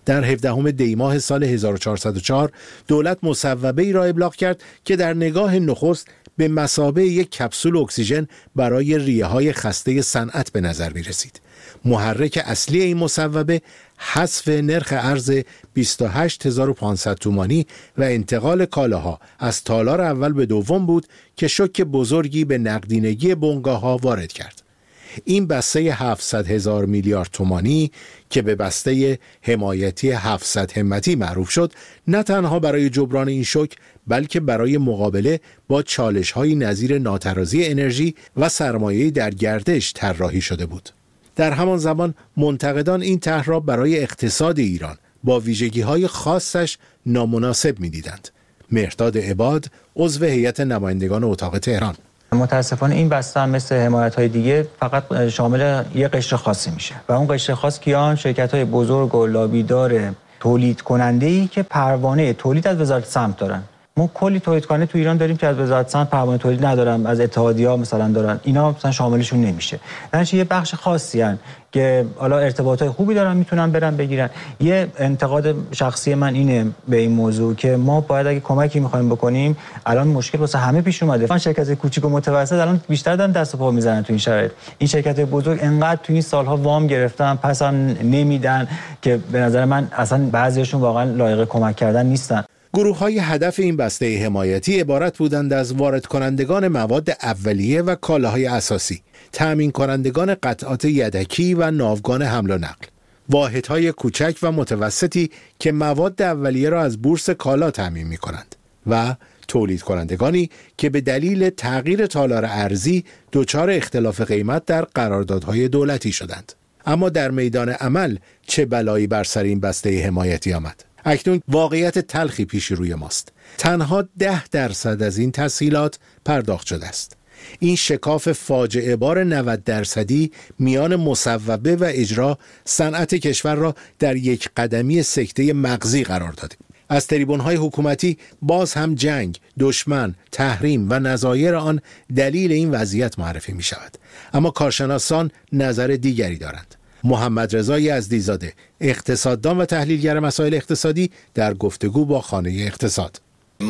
در هفدهم دی ماه سال هزار و چهارصد و چهار دولت مصوبه‌ای را ابلاغ کرد که در نگاه نخست به مثابه یک کپسول اکسیژن برای ریه‌های خسته صنعت به نظر می رسید. محرک اصلی این مصوبه حذف نرخ ارز بیست و هشت هزار و پانصد تومانی و انتقال کالاها از تالار اول به دوم بود که شوک بزرگی به نقدینگی بنگاه‌ها وارد کرد. این بسته هفتصد هزار میلیارد تومانی که به بسته حمایتی هفتصد همتی معروف شد، نه تنها برای جبران این شوک بلکه برای مقابله با چالش‌های نظیر ناترازی انرژی و سرمایه‌ای در گردش طراحی شده بود. در همان زمان منتقدان این طرح را برای اقتصاد ایران با ویژگی‌های خاصش نامناسب می‌دیدند. مهرداد عباد، عضو هیئت نمایندگان اتاق تهران:
متاسفانه این بسته هم مثل حمایت‌های دیگه فقط شامل یک قشر خاصی میشه و اون قشر خاص کیان؟ شرکت‌های بزرگ و لابیدار تولید کننده‌ای که پروانه تولید از وزارت سمت دارن. ما کلی تولید کننده تو ایران داریم که از وزارت صنعت پروانه تولید ندارن، از اتحادیه‌ها مثلا دارن، اینا مثلا شاملشون نمیشه. درنچه یه بخش خاصی ان که حالا ارتباطات خوبی دارن میتونن برن بگیرن. یه انتقاد شخصی من اینه به این موضوع که ما باید اگه کمکی می‌خوایم بکنیم، الان مشکل واسه همه پیش اومده. من شرکت کوچیک و متوسط الان بیشتر دارن دست و پا میزنن تو این شرایط. این شرکت بزرگ انقدر تو این سالها وام گرفتن پس هم نمیدن که به نظر من اصلا بعضیشون واقعا لایق کمک کردن نیستن.
گروه‌های هدف این بسته حمایتی عبارت بودند از وارد کنندگان مواد اولیه و کالاهای اساسی، تأمین کنندگان قطعات یدکی و ناوگان حمل و نقل، واحدهای کوچک و متوسطی که مواد اولیه را از بورس کالا تأمین می‌کنند و تولید کنندگانی که به دلیل تغییر تالار ارزی دچار اختلاف قیمت در قراردادهای دولتی شدند. اما در میدان عمل چه بلایی بر سر این بسته حمایتی آمد؟ اکنون واقعیت تلخی پیش روی ماست. تنها ده درصد از این تسهیلات پرداخت شده است. این شکاف فاجعه بار نود درصدی میان مصوبه و اجرا صنعت کشور را در یک قدمی سکته مغزی قرار داده. از تریبون‌های حکومتی باز هم جنگ، دشمن، تحریم و نظایر آن دلیل این وضعیت معرفی می شود. اما کارشناسان نظر دیگری دارند. محمد رضا یزدی‌زاده، اقتصاددان و تحلیلگر مسائل اقتصادی، در گفتگو با خانه اقتصاد: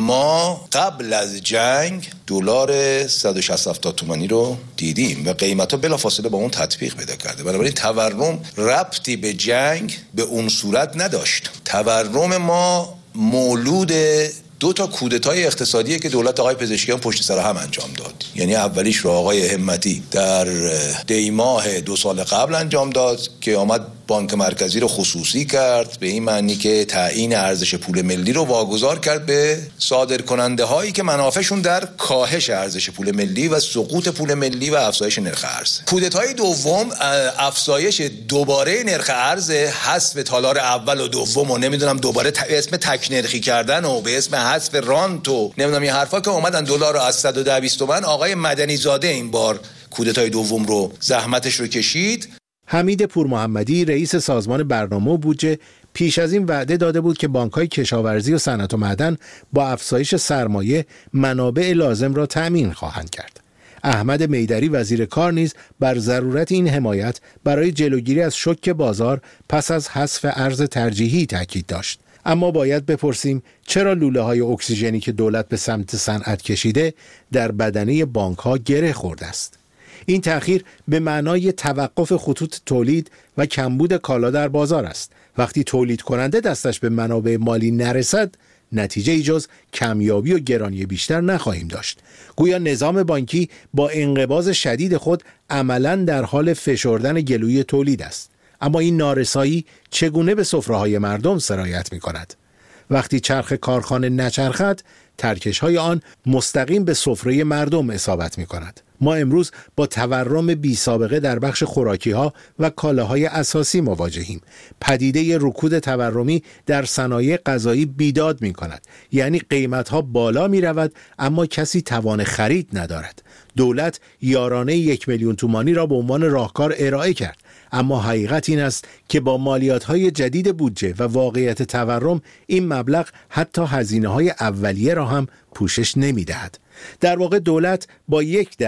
ما قبل از جنگ دلار صد و شصت هفتاد تومانی رو دیدیم و قیمت‌ها بلافاصله با اون تطبیق پیدا کرده. بنابراین تورم ربطی به جنگ به اون صورت نداشت. تورم ما مولود دو تا کودتای اقتصادی که دولت آقای پزشکیان پشت سر هم انجام داد. یعنی اولیش رو آقای همتی در دی ماه دو سال قبل انجام داد که آمد بانک مرکزی رو خصوصی کرد، به این معنی که تعیین ارزش پول ملی رو واگذار کرد به صادرکننده هایی که منافعشون در کاهش ارزش پول ملی و سقوط پول ملی و افزایش نرخ ارز. کودتای دوم افزایش دوباره نرخ ارز، حذف تالار اول و دوم و نمیدونم دوباره به اسم تک نرخی کردن و به اسم حذف رانت و نمیدونم این حرفا که اومدن دلار رو از صد و ده بیست تومن. آقای مدنی زاده این بار کودتای دوم رو زحمتش رو کشید.
حمید پورمحمدی، رئیس سازمان برنامه و بودجه، پیش از این وعده داده بود که بانک‌های کشاورزی و صنعت و معدن با افزایش سرمایه منابع لازم را تأمین خواهند کرد. احمد میدری، وزیر کار، نیز بر ضرورت این حمایت برای جلوگیری از شوک بازار پس از حذف ارز ترجیحی تاکید داشت. اما باید بپرسیم چرا لوله‌های اکسیژنی که دولت به سمت صنعت کشیده در بدنه بانک‌ها گره خورده است؟ این تأخیر به معنای توقف خطوط تولید و کمبود کالا در بازار است. وقتی تولید کننده دستش به منابع مالی نرسد، نتیجه جز کمیابی و گرانی بیشتر نخواهیم داشت. گویا نظام بانکی با انقباض شدید خود عملاً در حال فشردن گلوی تولید است. اما این نارسایی چگونه به سفره‌های مردم سرایت می‌کند؟ وقتی چرخ کارخانه نچرخد، ترکش‌های آن مستقیم به سفره مردم اصابت می‌کند. ما امروز با تورم بی سابقه در بخش خوراکی‌ها و کالاهای اساسی مواجهیم. پدیده رکود تورمی در صنایع غذایی بیداد می‌کند. یعنی قیمت‌ها بالا می‌رود اما کسی توان خرید ندارد. دولت یارانه یک میلیون تومانی را به عنوان راهکار ارائه کرد، اما حقیقت این است که با مالیات‌های جدید بودجه و واقعیت تورم این مبلغ حتی هزینه‌های اولیه را هم پوشش نمی‌دهد. در واقع دولت با یک دست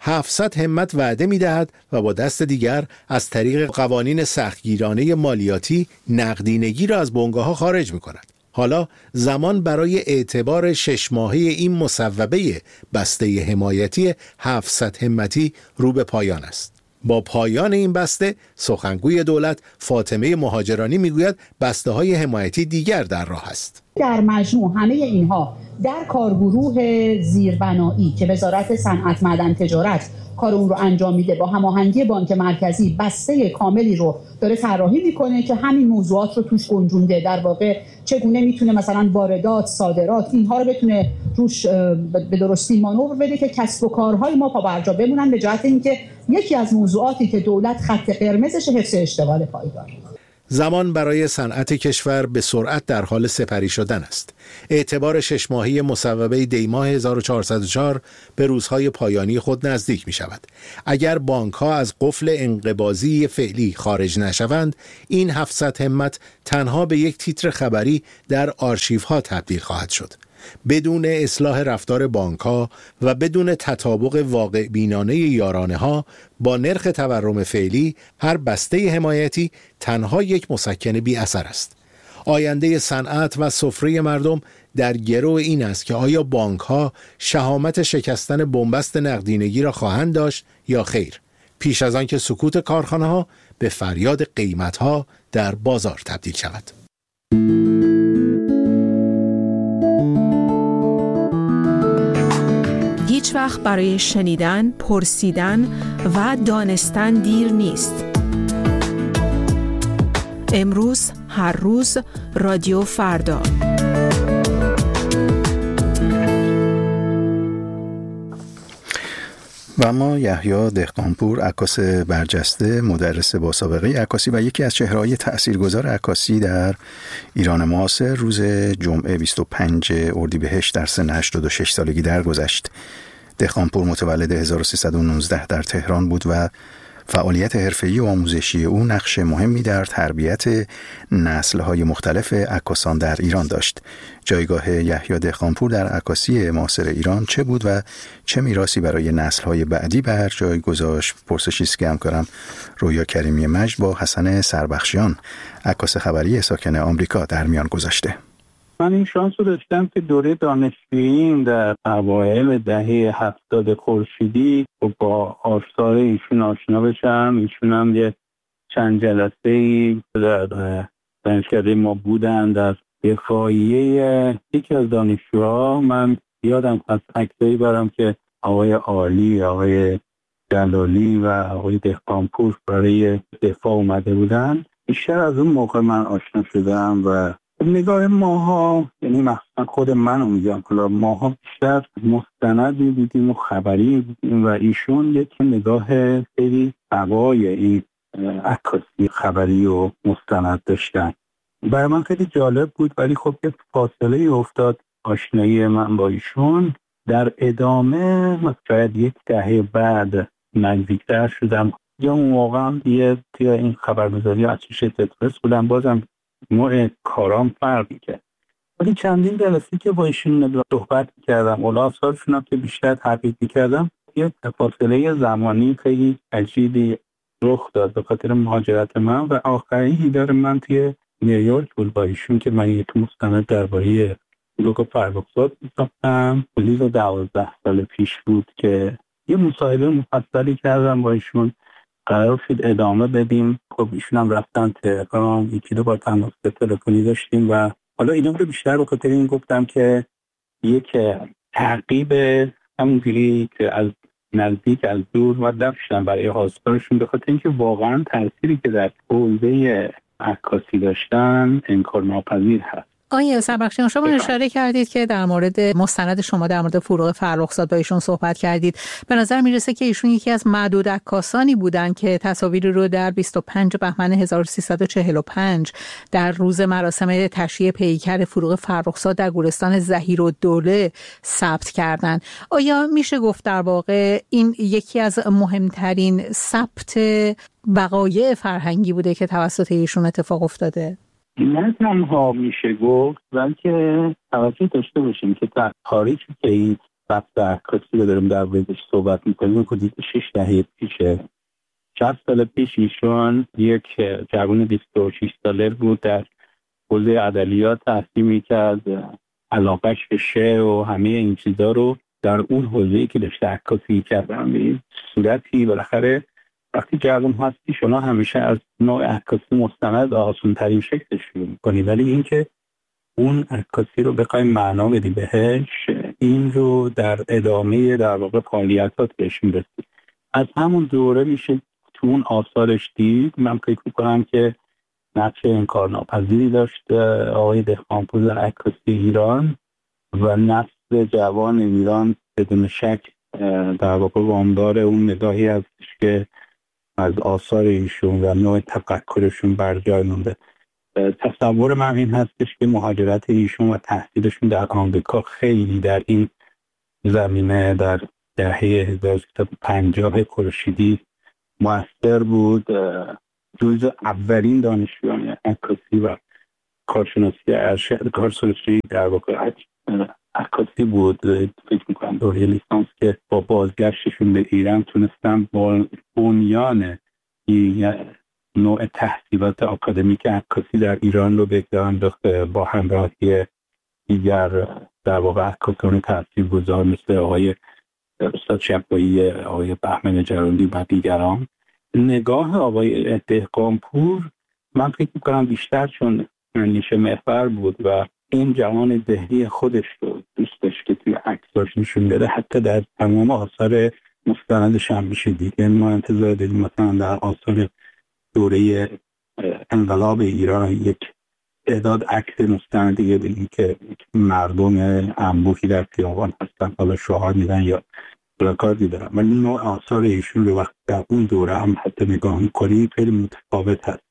هفتصد همت وعده می‌دهد و با دست دیگر از طریق قوانین سختگیرانه مالیاتی نقدینگی را از بنگاه‌ها خارج می‌کند. حالا زمان برای اعتبار شش ماهه این مصوبه بسته حمایتی هفتصد همتی رو به پایان است. با پایان این بسته، سخنگوی دولت فاطمه مهاجرانی میگوید بسته های حمایتی دیگر در راه است.
در مجموع همه اینها در کارگروه زیربنایی که وزارت صنعت معدن تجارت کار اون رو انجام میده، با هماهنگی بانک مرکزی بسته کاملی رو داره طراحی میکنه که همین موضوعات رو توش گنجونده. در واقع چگونه میتونه مثلا واردات، صادرات، اینها رو بتونه روش به درستی مانور بده که کسب و کارهای ما پا برجا بمونن، به جهت اینکه یکی از موضوعاتی که دولت خط قرمزش حفظ اشتغال پایدار.
زمان برای صنعت کشور به سرعت در حال سپری شدن است. اعتبار شش ماهی مصوبه دیماه هزار و چهارصد و چهار به روزهای پایانی خود نزدیک می شود. اگر بانک ها از قفل انقباضی فعلی خارج نشوند، این هفتصد همت تنها به یک تیتر خبری در آرشیف ها تبدیل خواهد شد. بدون اصلاح رفتار بانک ها و بدون تطابق واقع بینانه یارانه ها با نرخ تورم فعلی، هر بسته حمایتی تنها یک مسکن بی اثر است. آینده صنعت و سفره مردم در گرو این است که آیا بانک ها شهامت شکستن بنبست نقدینگی را خواهند داشت یا خیر، پیش از آن که سکوت کارخانه ها به فریاد قیمت ها در بازار تبدیل شود.
هیچ وقت برای شنیدن، پرسیدن و دانستن دیر نیست. امروز، هر روز، رادیو فردا.
و اما یحیی دهقانپور، عکاس برجسته، مدرس با سابقه عکاسی و یکی از چهره‌های تأثیرگذار عکاسی در ایران معاصر، روز جمعه بیست و پنجم اردیبهشت در سن هشتاد و شش سالگی درگذشت. دهقانپور متولد هزار و سیصد و نوزده در تهران بود و فعالیت حرفه‌ای و آموزشی او نقش مهمی در تربیت نسل‌های مختلف عکاسان در ایران داشت. جایگاه یحیی دهقانپور در عکاسی معاصر ایران چه بود و چه میراثی برای نسل‌های بعدی بر جای گذاشت؟ پرسشی است که همکارم رویا کریمی مجد با حسن سربخشیان، عکاس خبری ساکن آمریکا، در میان گذاشته.
من این شانس رو داشتم که دوره دانشجوییم در اوایل دهه هفتاد خورشیدی با آثار ایشون آشنا بشم. ایشون هم یه چند جلسه‌ای در دانشکده ما بودن در دفاعیه یکی از دانشجوها. من یادم از عکسایی برام که آقای عالی، آقای جلالی و آقای دهقانپور برای دفاع اومده بودن. بیشتر از اون موقع من آشنا شدم و نگاه ماها، یعنی مثلا خود من رو میگم، ماها بیشتر مستند میدیدیم و خبری میدیدیم و ایشون یک نگاه خیلی قوای این عکاسی خبری و مستند داشتن. برای من خیلی جالب بود، ولی خب یک فاصله افتاد آشنایی من با ایشون. در ادامه شاید یک دهه بعد نزدیکتر شدم، یا اون موقع یه توی این خبرگزاری اسوشییتد بودم، بازم نوع کارام فرقی کرد. ولی چندین جلسه که با ایشون صحبت کردم، اولا افسارشون هم که بیشتر تحقیق کردم، یه فاصله زمانی خیلی عجیبی رخ داد به خاطر مهاجرت من و آخرین دیدار من توی نیویورک بود با ایشون که من یک مستند درباره بلوک فرخزاد می‌ساختم. حدود دوازده سال پیش بود که یه مصاحبه مفصلی کردم با ایشون. قرار شد ادامه بدیم. خب ایشون هم رفتن تهران، یکی دو بار تماس تلفنی داشتیم و حالا اینا رو بیشتر به خاطر این گفتم که یک تعقیب همونجوری که از نزدیک از دور و داشتن برای حاضرشون، به خاطر اینکه واقعا تأثیری که در حوزه عکاسی داشتن انکار ناپذیر هست.
آقای سربخشیان، شما اشاره کردید که در مورد مستند شما در مورد فروغ فرخزاد با ایشون صحبت کردید. به نظر میرسه که ایشون یکی از معدود عکاسانی بودن که تصاویر رو در بیست و پنجم بهمن هزار و سیصد و چهل و پنج در روز مراسم تشییع پیکر فروغ فرخزاد در گورستان ظهیرالدوله ثبت کردن. آیا میشه گفت در واقع این یکی از مهمترین ثبت وقایع فرهنگی بوده که توسط ایشون اتفاق افتاده؟
نه تنها میشه گفت، بلکه توجه داشته باشیم که در تاریخی که این ثبت عکاسی رو داریم در موردش صحبت میکنیم حدود شش دهه پیشه. شصت سال پیش ایشون یک جوان بیست و شش ساله بود، در حوزه ادبیات تحصیل میکرد، علاقش به شعر و همه این چیزا رو در اون حوزه‌ای که داشته عکاسی کردن به صورتی بالاخره وقتی جوان هستی شما همیشه از نوع عکاسی مستند آسان ترین شکلش شروع می‌کنی، ولی اینکه اون عکاسی رو بخوایم معنا بدی بهش، این رو در ادامه در واقع فعالیتات بهش میرسی. از همون دوره میشه تو اون آثارش دید. من فکر می‌کنم که نقش انکارناپذیری داشت آقای دهقانپور در عکاسی ایران و نسل جوان ایران بدون شک در واقع وامدار اون نگاهی هستش که از آثار ایشون و نوع تفکرشون بر جای مونده. تصور من این هستش که مهاجرت ایشون و تحصیلشون در آمریکا خیلی در این زمینه در دهه هزار و سیصد و پنجاه خورشیدی مؤثر بود. جزو اولین دانشجویان عکاسی و کارشناسی ارشد کارشناسی در واقع عکاسی بود. فکر می‌کنم دوره لیسانس که با بازگشتشون به ایران تونستن با بنیان نوع تحصیلات آکادمیک عکاسی در ایران رو بگذارن با همراهی دیگر در واقع عکاسان تاثیرگذار مثل آقای استاد شفاعی، آقای بهمن جراندی و دیگران. نگاه آقای دهقانپور من فکر می‌کنم بیشتر چون نیشه محور بود و این جوان ذهنی خودش رو دوست داشت که توی عکساش نشون بده، حتی در تمام آثار مستندش هم میشه دید. یعنی ما انتظار داریم مثلا در آثار دوره انقلاب ایران یک تعداد عکس مستندی بگیم که مردم انبوهی در خیابان هستن، حالا شعار میدن یا پلاکاردی دارن، ولی نوع آثار ایشون رو وقت در اون دوره هم حتی نگاه میکنی خیلی متفاوت هست.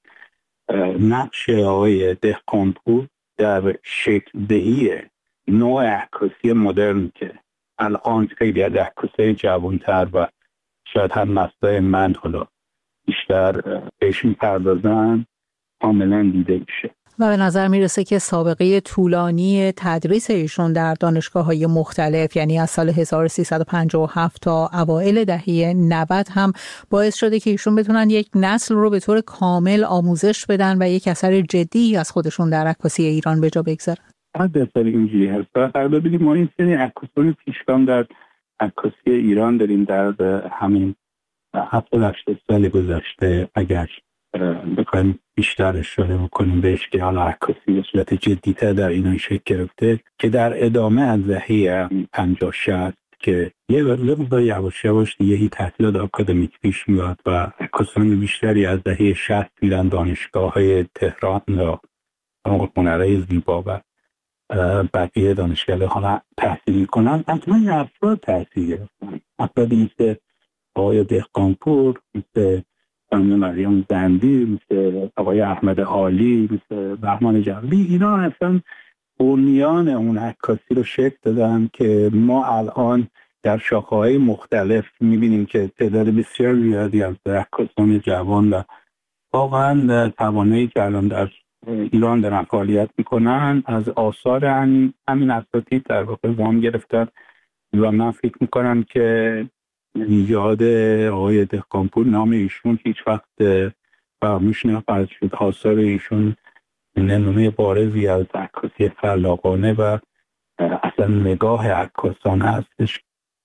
نقش آقای دهقانپور در شکل دهی نوع عکاسی مدرن که الان خیلی از عکاسای جوانتر و شاید هم نسل‌های من حالا بیشتر بهش می‌پردازن کاملا دیده میشه.
و به نظر میرسه که سابقه طولانی تدریس ایشون در دانشگاه‌های مختلف، یعنی از سال هزار و سیصد و پنجاه و هفت تا اوایل دهه نود هم باعث شده که ایشون بتونن یک نسل رو به طور کامل آموزش بدن و یک اثر جدی از خودشون در عکاسی ایران به جا بگذارن.
بسیار اینجوری هست. اگر ببینیم ما این سری عکاسان پیشگام در عکاسی ایران داریم در همین هفتاد هشتاد سال گذشته. اگر بخوایم بیشتر اشاره بکنیم بهش که حالا عکاسی به صورت جدی‌تر در ایران شکل گرفته که در ادامه از دهه پنجاه شصت که یه مقدار یواش یواش دیگه تحصیلات آکادمیک پیش میاد و عکاسان بیشتری از دهه شصت میرن دانشگاه‌های تهران یا هنرهای زیبا و بقیه دانشگاه حالا تحصیل میکنن. حتما این افراد تحصیل گرفتن، افرادی مثل آقای دهقانپور، مثل خانم مریم زندی، مثل آقای احمد عالی، مثل بهمن جراندی. اینا اصلا بنیان اون عکاسی رو شکل دادن که ما الان در شاخه‌های مختلف میبینیم که تعداد بسیار زیادی از عکاسان جوان و واقعا توانایی که الان در ایران دارن فعالیت میکنن از آثار همین همین اساتید در واقع وام گرفتن و من فکر میکنم که یاد آقای دهقانپور نام ایشون هیچ وقت فراموش نخواهد شد. آثار ایشون نمونه بارزی از عکاسی خلاقانه و اصلا نگاه عکاسانه هستش.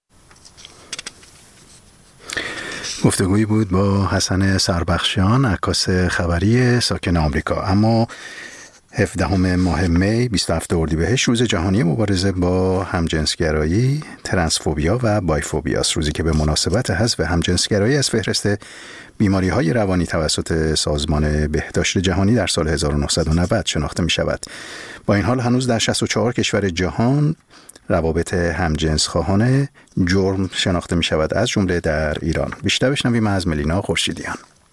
گفتگویی بود با حسن سربخشیان، عکاس خبری ساکن آمریکا. اما هفدهم ماه می بیست و هفتم اردیبهشت روز جهانی مبارزه با همجنسگرایی، ترنسفوبیا و بایفوبیا است، روزی که به مناسبت حذف همجنسگرایی از فهرست بیماری‌های روانی توسط سازمان بهداشت جهانی در سال هزار و نهصد و نود شناخته می‌شود. با این حال هنوز در شصت و چهار کشور جهان روابط همجنس خواهان جرم شناخته می‌شود، از جمله در ایران. بیشتر بشنویم از ملینا خورشیدیان.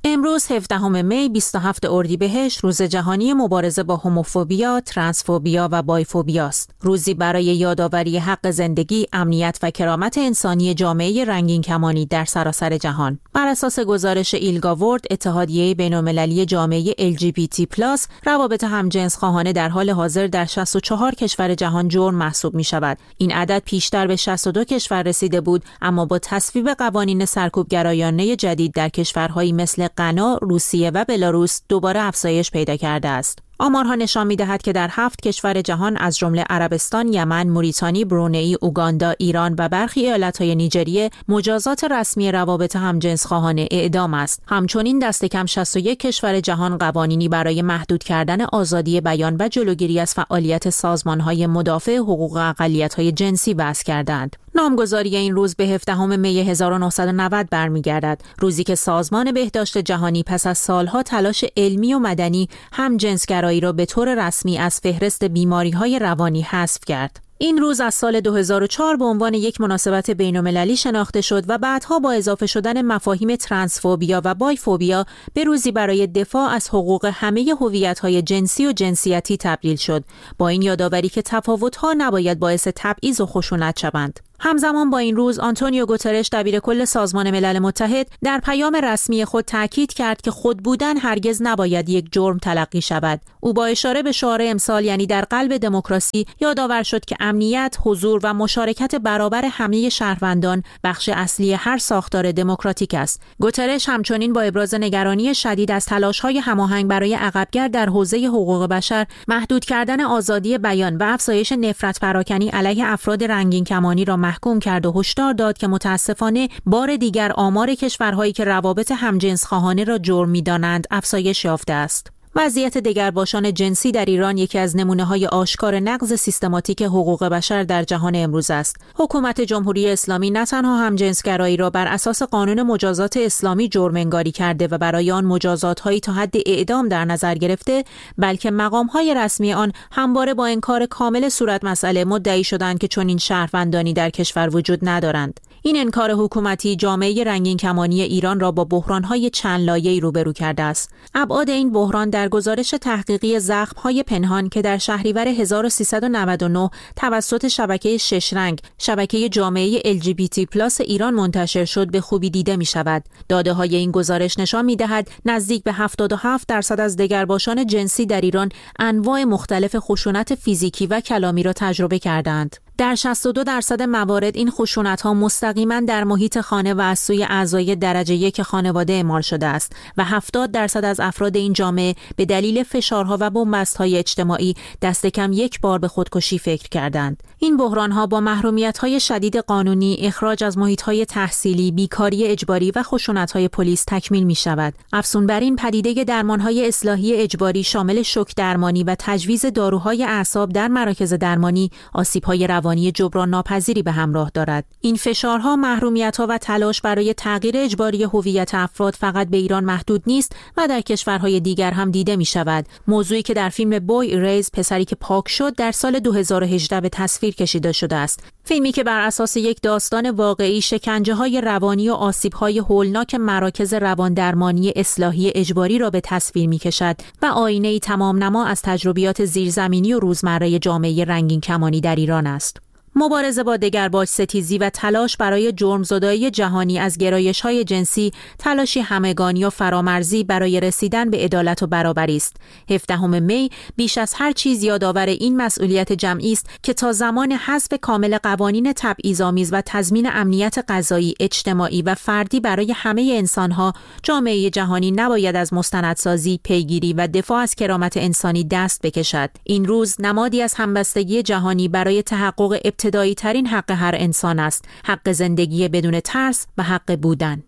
امروز هفدهم می بیست و هفتم اردیبهشت روز جهانی مبارزه با هوموفوبیا، ترنسفوبیا و بایفوبیا است. روزی برای یادآوری حق زندگی، امنیت و کرامت انسانی جامعه رنگین کمانی در سراسر جهان. بر اساس گزارش ایلگا ورد، اتحادیه بین‌المللی جامعه ال جی بی تی پلاس، روابط همجنس خواهانه در حال حاضر در شصت و چهار کشور جهان جرم محسوب می شود. این عدد پیشتر به شصت و دو کشور رسیده بود، اما با تصویب قوانین سرکوبگرایانه جدید در کشورهایی مثل غنا، روسیه و بلاروس دوباره افزایش پیدا کرده است. آمارها نشان می‌دهد که در هفت کشور جهان از جمله عربستان، یمن، موریتانی، برونئی، اوگاندا، ایران و برخی ایالت‌های نیجریه مجازات رسمی روابط همجنسخواهانه اعدام است. همچنین دست کم شصت و یک کشور جهان قوانینی برای محدود کردن آزادی بیان و جلوگیری از فعالیت سازمان‌های مدافع حقوق اقلیت‌های جنسی وضع کردند. نامگذاری این روز به هفدهم می هزار و نهصد و نود برمیگردد، روزی که سازمان بهداشت جهانی پس از سالها تلاش علمی و مدنی هم جنسگرایی را به طور رسمی از فهرست بیماری‌های روانی حذف کرد. این روز از سال دو هزار و چهار به عنوان یک مناسبت بین‌المللی شناخته شد و بعدها با اضافه شدن مفاهیم ترنسفوبیا و بایفوبیا به روزی برای دفاع از حقوق همه هویت‌های جنسی و جنسیتی تبدیل شد، با این یادآوری که تفاوت‌ها نباید باعث تبعیض و خشونت شوند. همزمان با این روز آنتونیو گوترش دبیرکل سازمان ملل متحد در پیام رسمی خود تاکید کرد که خود بودن هرگز نباید یک جرم تلقی شود. او با اشاره به شعار امسال یعنی در قلب دموکراسی یادآور شد که امنیت، حضور و مشارکت برابر همه شهروندان بخش اصلی هر ساختار دموکراتیک است. گوترش همچنین با ابراز نگرانی شدید از تلاش‌های هماهنگ برای عقب‌گرد در حوزه حقوق بشر، محدود کردن آزادی بیان و افزایش نفرت پراکنی علیه افراد رنگین کمانی را محکوم کرد و هشدار داد که متاسفانه بار دیگر آمار کشورهایی که روابط همجنسخواهانه را جرم می‌دانند افزایش یافته است. وضعیت دگرباشان جنسی در ایران یکی از نمونه‌های آشکار نقض سیستماتیک حقوق بشر در جهان امروز است. حکومت جمهوری اسلامی نه تنها همجنسگرایی را بر اساس قانون مجازات اسلامی جرم‌انگاری کرده و برای آن مجازات‌هایی تا حد اعدام در نظر گرفته، بلکه مقام‌های رسمی آن همواره با انکار کامل صورت مسئله مدعی شدند که چنین شهروندانی در کشور وجود ندارند. این انکار حکومتی جامعه رنگین کمانی ایران را با بحران‌های چند لایه‌ای روبرو کرده است. ابعاد این بحران در گزارش تحقیقی زخم‌های پنهان که در شهریور هزار و سیصد و نود و نه توسط شبکه شش رنگ، شبکه جامعه ال جی بی تی پلاس ایران منتشر شد به خوبی دیده می‌شود. داده‌های این گزارش نشان می‌دهد نزدیک به هفتاد و هفت درصد از دگرباشان جنسی در ایران انواع مختلف خشونت فیزیکی و کلامی را تجربه کردند. در شصت و دو درصد موارد این خشونت‌ها مستقیما در محیط خانه و از سوی اعضای درجه یک خانواده اعمال شده است و هفتاد درصد از افراد این جامعه به دلیل فشارها و بنبست‌های اجتماعی دست کم یک بار به خودکشی فکر کردند. این بحران‌ها با محرومیت‌های شدید قانونی، اخراج از محیط‌های تحصیلی، بیکاری اجباری و خشونت‌های پلیس تکمیل می‌شود. افزون بر این پدیده درمان‌های اصلاحی اجباری شامل شوک درمانی و تجویز داروهای اعصاب در مراکز درمانی آسیب‌های روانی جبران ناپذیری به همراه دارد. این فشارها، محرومیت‌ها و تلاش برای تغییر اجباری هویت افراد فقط به ایران محدود نیست و در کشورهای دیگر هم دیده می‌شود. موضوعی که در فیلم بوی ایریز، پسری که پاک شد، در سال دو هزار و هجده به تصویر کشیده شده است. فیلمی که بر اساس یک داستان واقعی شکنجه‌های روانی و آسیب‌های هولناک مراکز رواندرمانی اصلاحی اجباری را به تصویر می‌کشد و آینه‌ای تمام نما از تجربیات زیرزمینی و روزمره جامعه رنگین کمانی در ایران است. مبارزه با دگرباش ستیزی و تلاش برای جرمزدایی جهانی از گرایش‌های جنسی تلاشی همگانی و فرامرزی برای رسیدن به عدالت و برابری است. هفدهم می بیش از هر چیز یادآور این مسئولیت جمعی است که تا زمان حذف کامل قوانین تبعیض‌آمیز و تضمین امنیت غذایی، اجتماعی و فردی برای همه انسان‌ها، جامعه جهانی نباید از مستندسازی، پیگیری و دفاع از کرامت انسانی دست بکشد. این روز نمادی از همبستگی جهانی برای تحقق ابتدایی ترین حق هر انسان است، حق زندگی بدون ترس و حق بودن.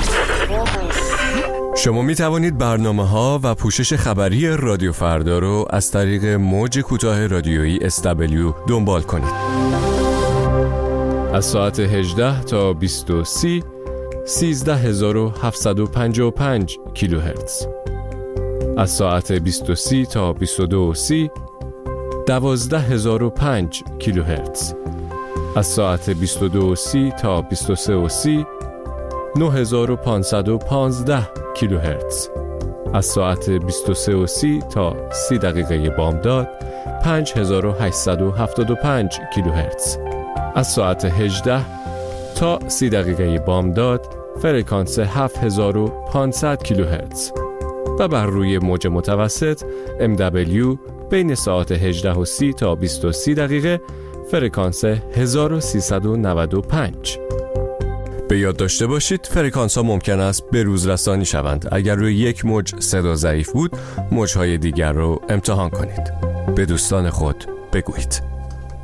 شما می توانید برنامه‌ها و پوشش خبری رادیو فردا رو از طریق موج کوتاه رادیویی اس دبلیو دنبال کنید. از ساعت هجده تا بیست و سه سیزده هزار و هفتصد و پنجاه و پنج کیلوهرتز. از ساعت بیست و سه تا بیست و دو سی دوازده هزار و پنج کیلوهرتز. از ساعت بیست و دو سی تا بیست و سه سی نه هزار و پانصد و پانزده کیلوهرتز. از ساعت بیست و سه و سی تا سی دقیقه بامداد پنج هزار و هشتصد و هفتاد و پنج کیلوهرتز. از ساعت هجده تا سی دقیقه بامداد فرکانس هفت هزار و پانصد کیلوهرتز و بر روی موج متوسط ام دبلیو بین ساعت هجده و سی تا بیست و سه دقیقه فرکانس هزار و سیصد و نود و پنج. به یاد داشته باشید فرکانس ها ممکن است به روز رسانی شوند. اگر روی یک موج صدا ضعیف بود، موجهای دیگر رو امتحان کنید. به دوستان خود بگویید.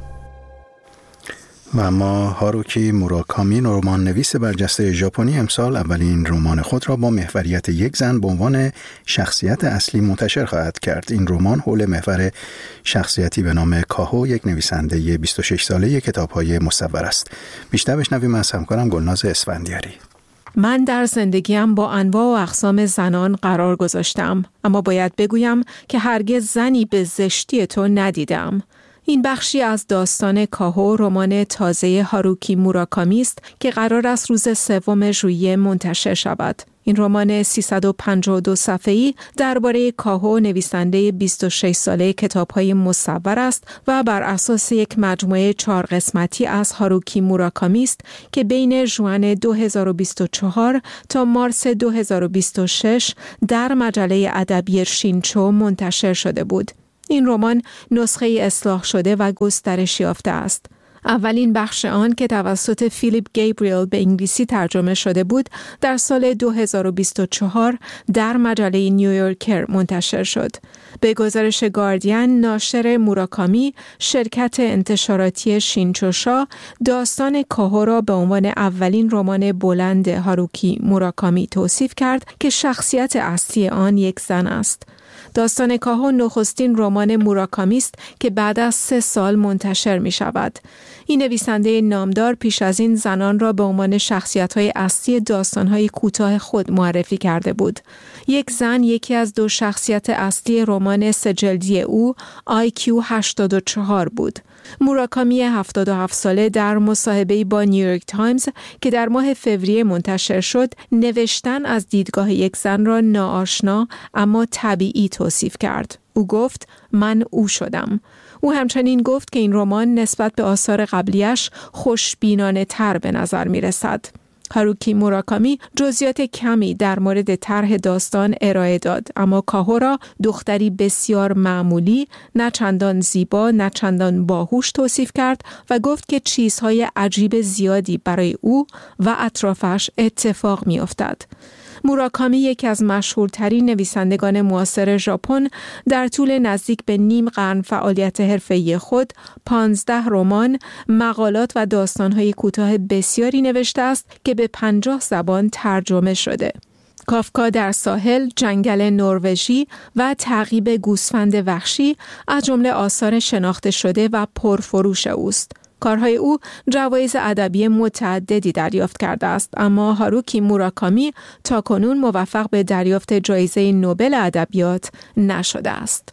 و اما هاروکی موراکامی، رمان نویس برجسته ژاپنی، امسال اولین رمان خود را با محوریت یک زن به عنوان شخصیت اصلی منتشر خواهد کرد. این رمان حول محور شخصیتی به نام کاهو، یک نویسنده بیست و شش ساله کتاب‌های مصور است. بیشتر بشنویم از همکارم گلناز اسفندیاری.
من در زندگیم با انواع و اقسام زنان قرار گذاشتم، اما باید بگویم که هرگز زنی به زشتی تو ندیدم. این بخشی از داستان کاهو، رمان تازه هاروکی موراکامی است که قرار است روز سوم ژوئیه منتشر شود. این رمان سیصد و پنجاه و دو صفحه‌ای درباره کاهو، نویسنده بیست و شش ساله کتاب‌های مصور است و بر اساس یک مجموعه چهار قسمتی از هاروکی موراکامی است که بین ژوئن دو هزار و بیست و چهار تا مارس دو هزار و بیست و شش در مجله ادبی شینچو منتشر شده بود. این رمان نسخه اصلاح شده و گسترش یافته است. اولین بخش آن که توسط فیلیپ گیبریل به انگلیسی ترجمه شده بود، در سال دو هزار و بیست و چهار در مجله نیویورکر منتشر شد. به گزارش گاردین، ناشر موراکامی، شرکت انتشاراتی شینچوشا داستان کاهو را به عنوان اولین رمان بلند هاروکی موراکامی توصیف کرد که شخصیت اصلی آن یک زن است. داستان کاهو نخستین رمان موراکامی است که بعد از سه سال منتشر می شود. این نویسنده نامدار پیش از این زنان را به عنوان شخصیت‌های اصلی داستان‌های کوتاه خود معرفی کرده بود. یک زن یکی از دو شخصیت اصلی رمان سه‌جلدی او آی کیو هشتاد و چهار بود. موراکامی هفتاد و هفت ساله در مصاحبه‌ای با نیویورک تایمز که در ماه فوریه منتشر شد، نوشتن از دیدگاه یک زن را ناآشنا اما طبیعی توصیف کرد. او گفت من او شدم. او همچنین گفت که این رمان نسبت به آثار قبلیش خوشبینانه تر به نظر می رسد. هاروکی موراکامی جزئیات کمی در مورد طرح داستان ارائه داد، اما کاهو را دختری بسیار معمولی، نه چندان زیبا، نه چندان باهوش توصیف کرد و گفت که چیزهای عجیب زیادی برای او و اطرافش اتفاق می افتد. موراکامی یکی از مشهورترین نویسندگان معاصر ژاپن، در طول نزدیک به نیم قرن فعالیت حرفه‌ای خود پانزده رمان، مقالات و داستان‌های کوتاه بسیاری نوشته است که به پنجاه زبان ترجمه شده. کافکا در ساحل، جنگل نروژی و تعقیب گوسفند وحشی از جمله آثار شناخته شده و پرفروش اوست. کارهای او جوایز ادبی متعددی دریافت کرده است، اما هاروکی موراکامی تاکنون موفق به دریافت جایزه نوبل ادبیات نشده است.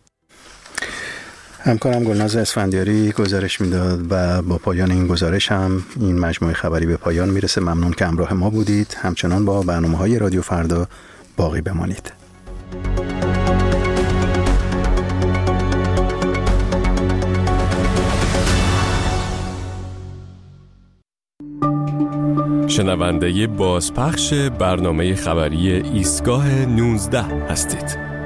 همکارم گلناز اسفندیاری گزارش میداد و با پایان این گزارش هم این مجموعه خبری به پایان میرسه. ممنون که همراه ما بودید. همچنان با برنامه‌های رادیو فردا باقی بمانید.
شنونده بازپخش برنامه خبری ایستگاه نوزده هستید.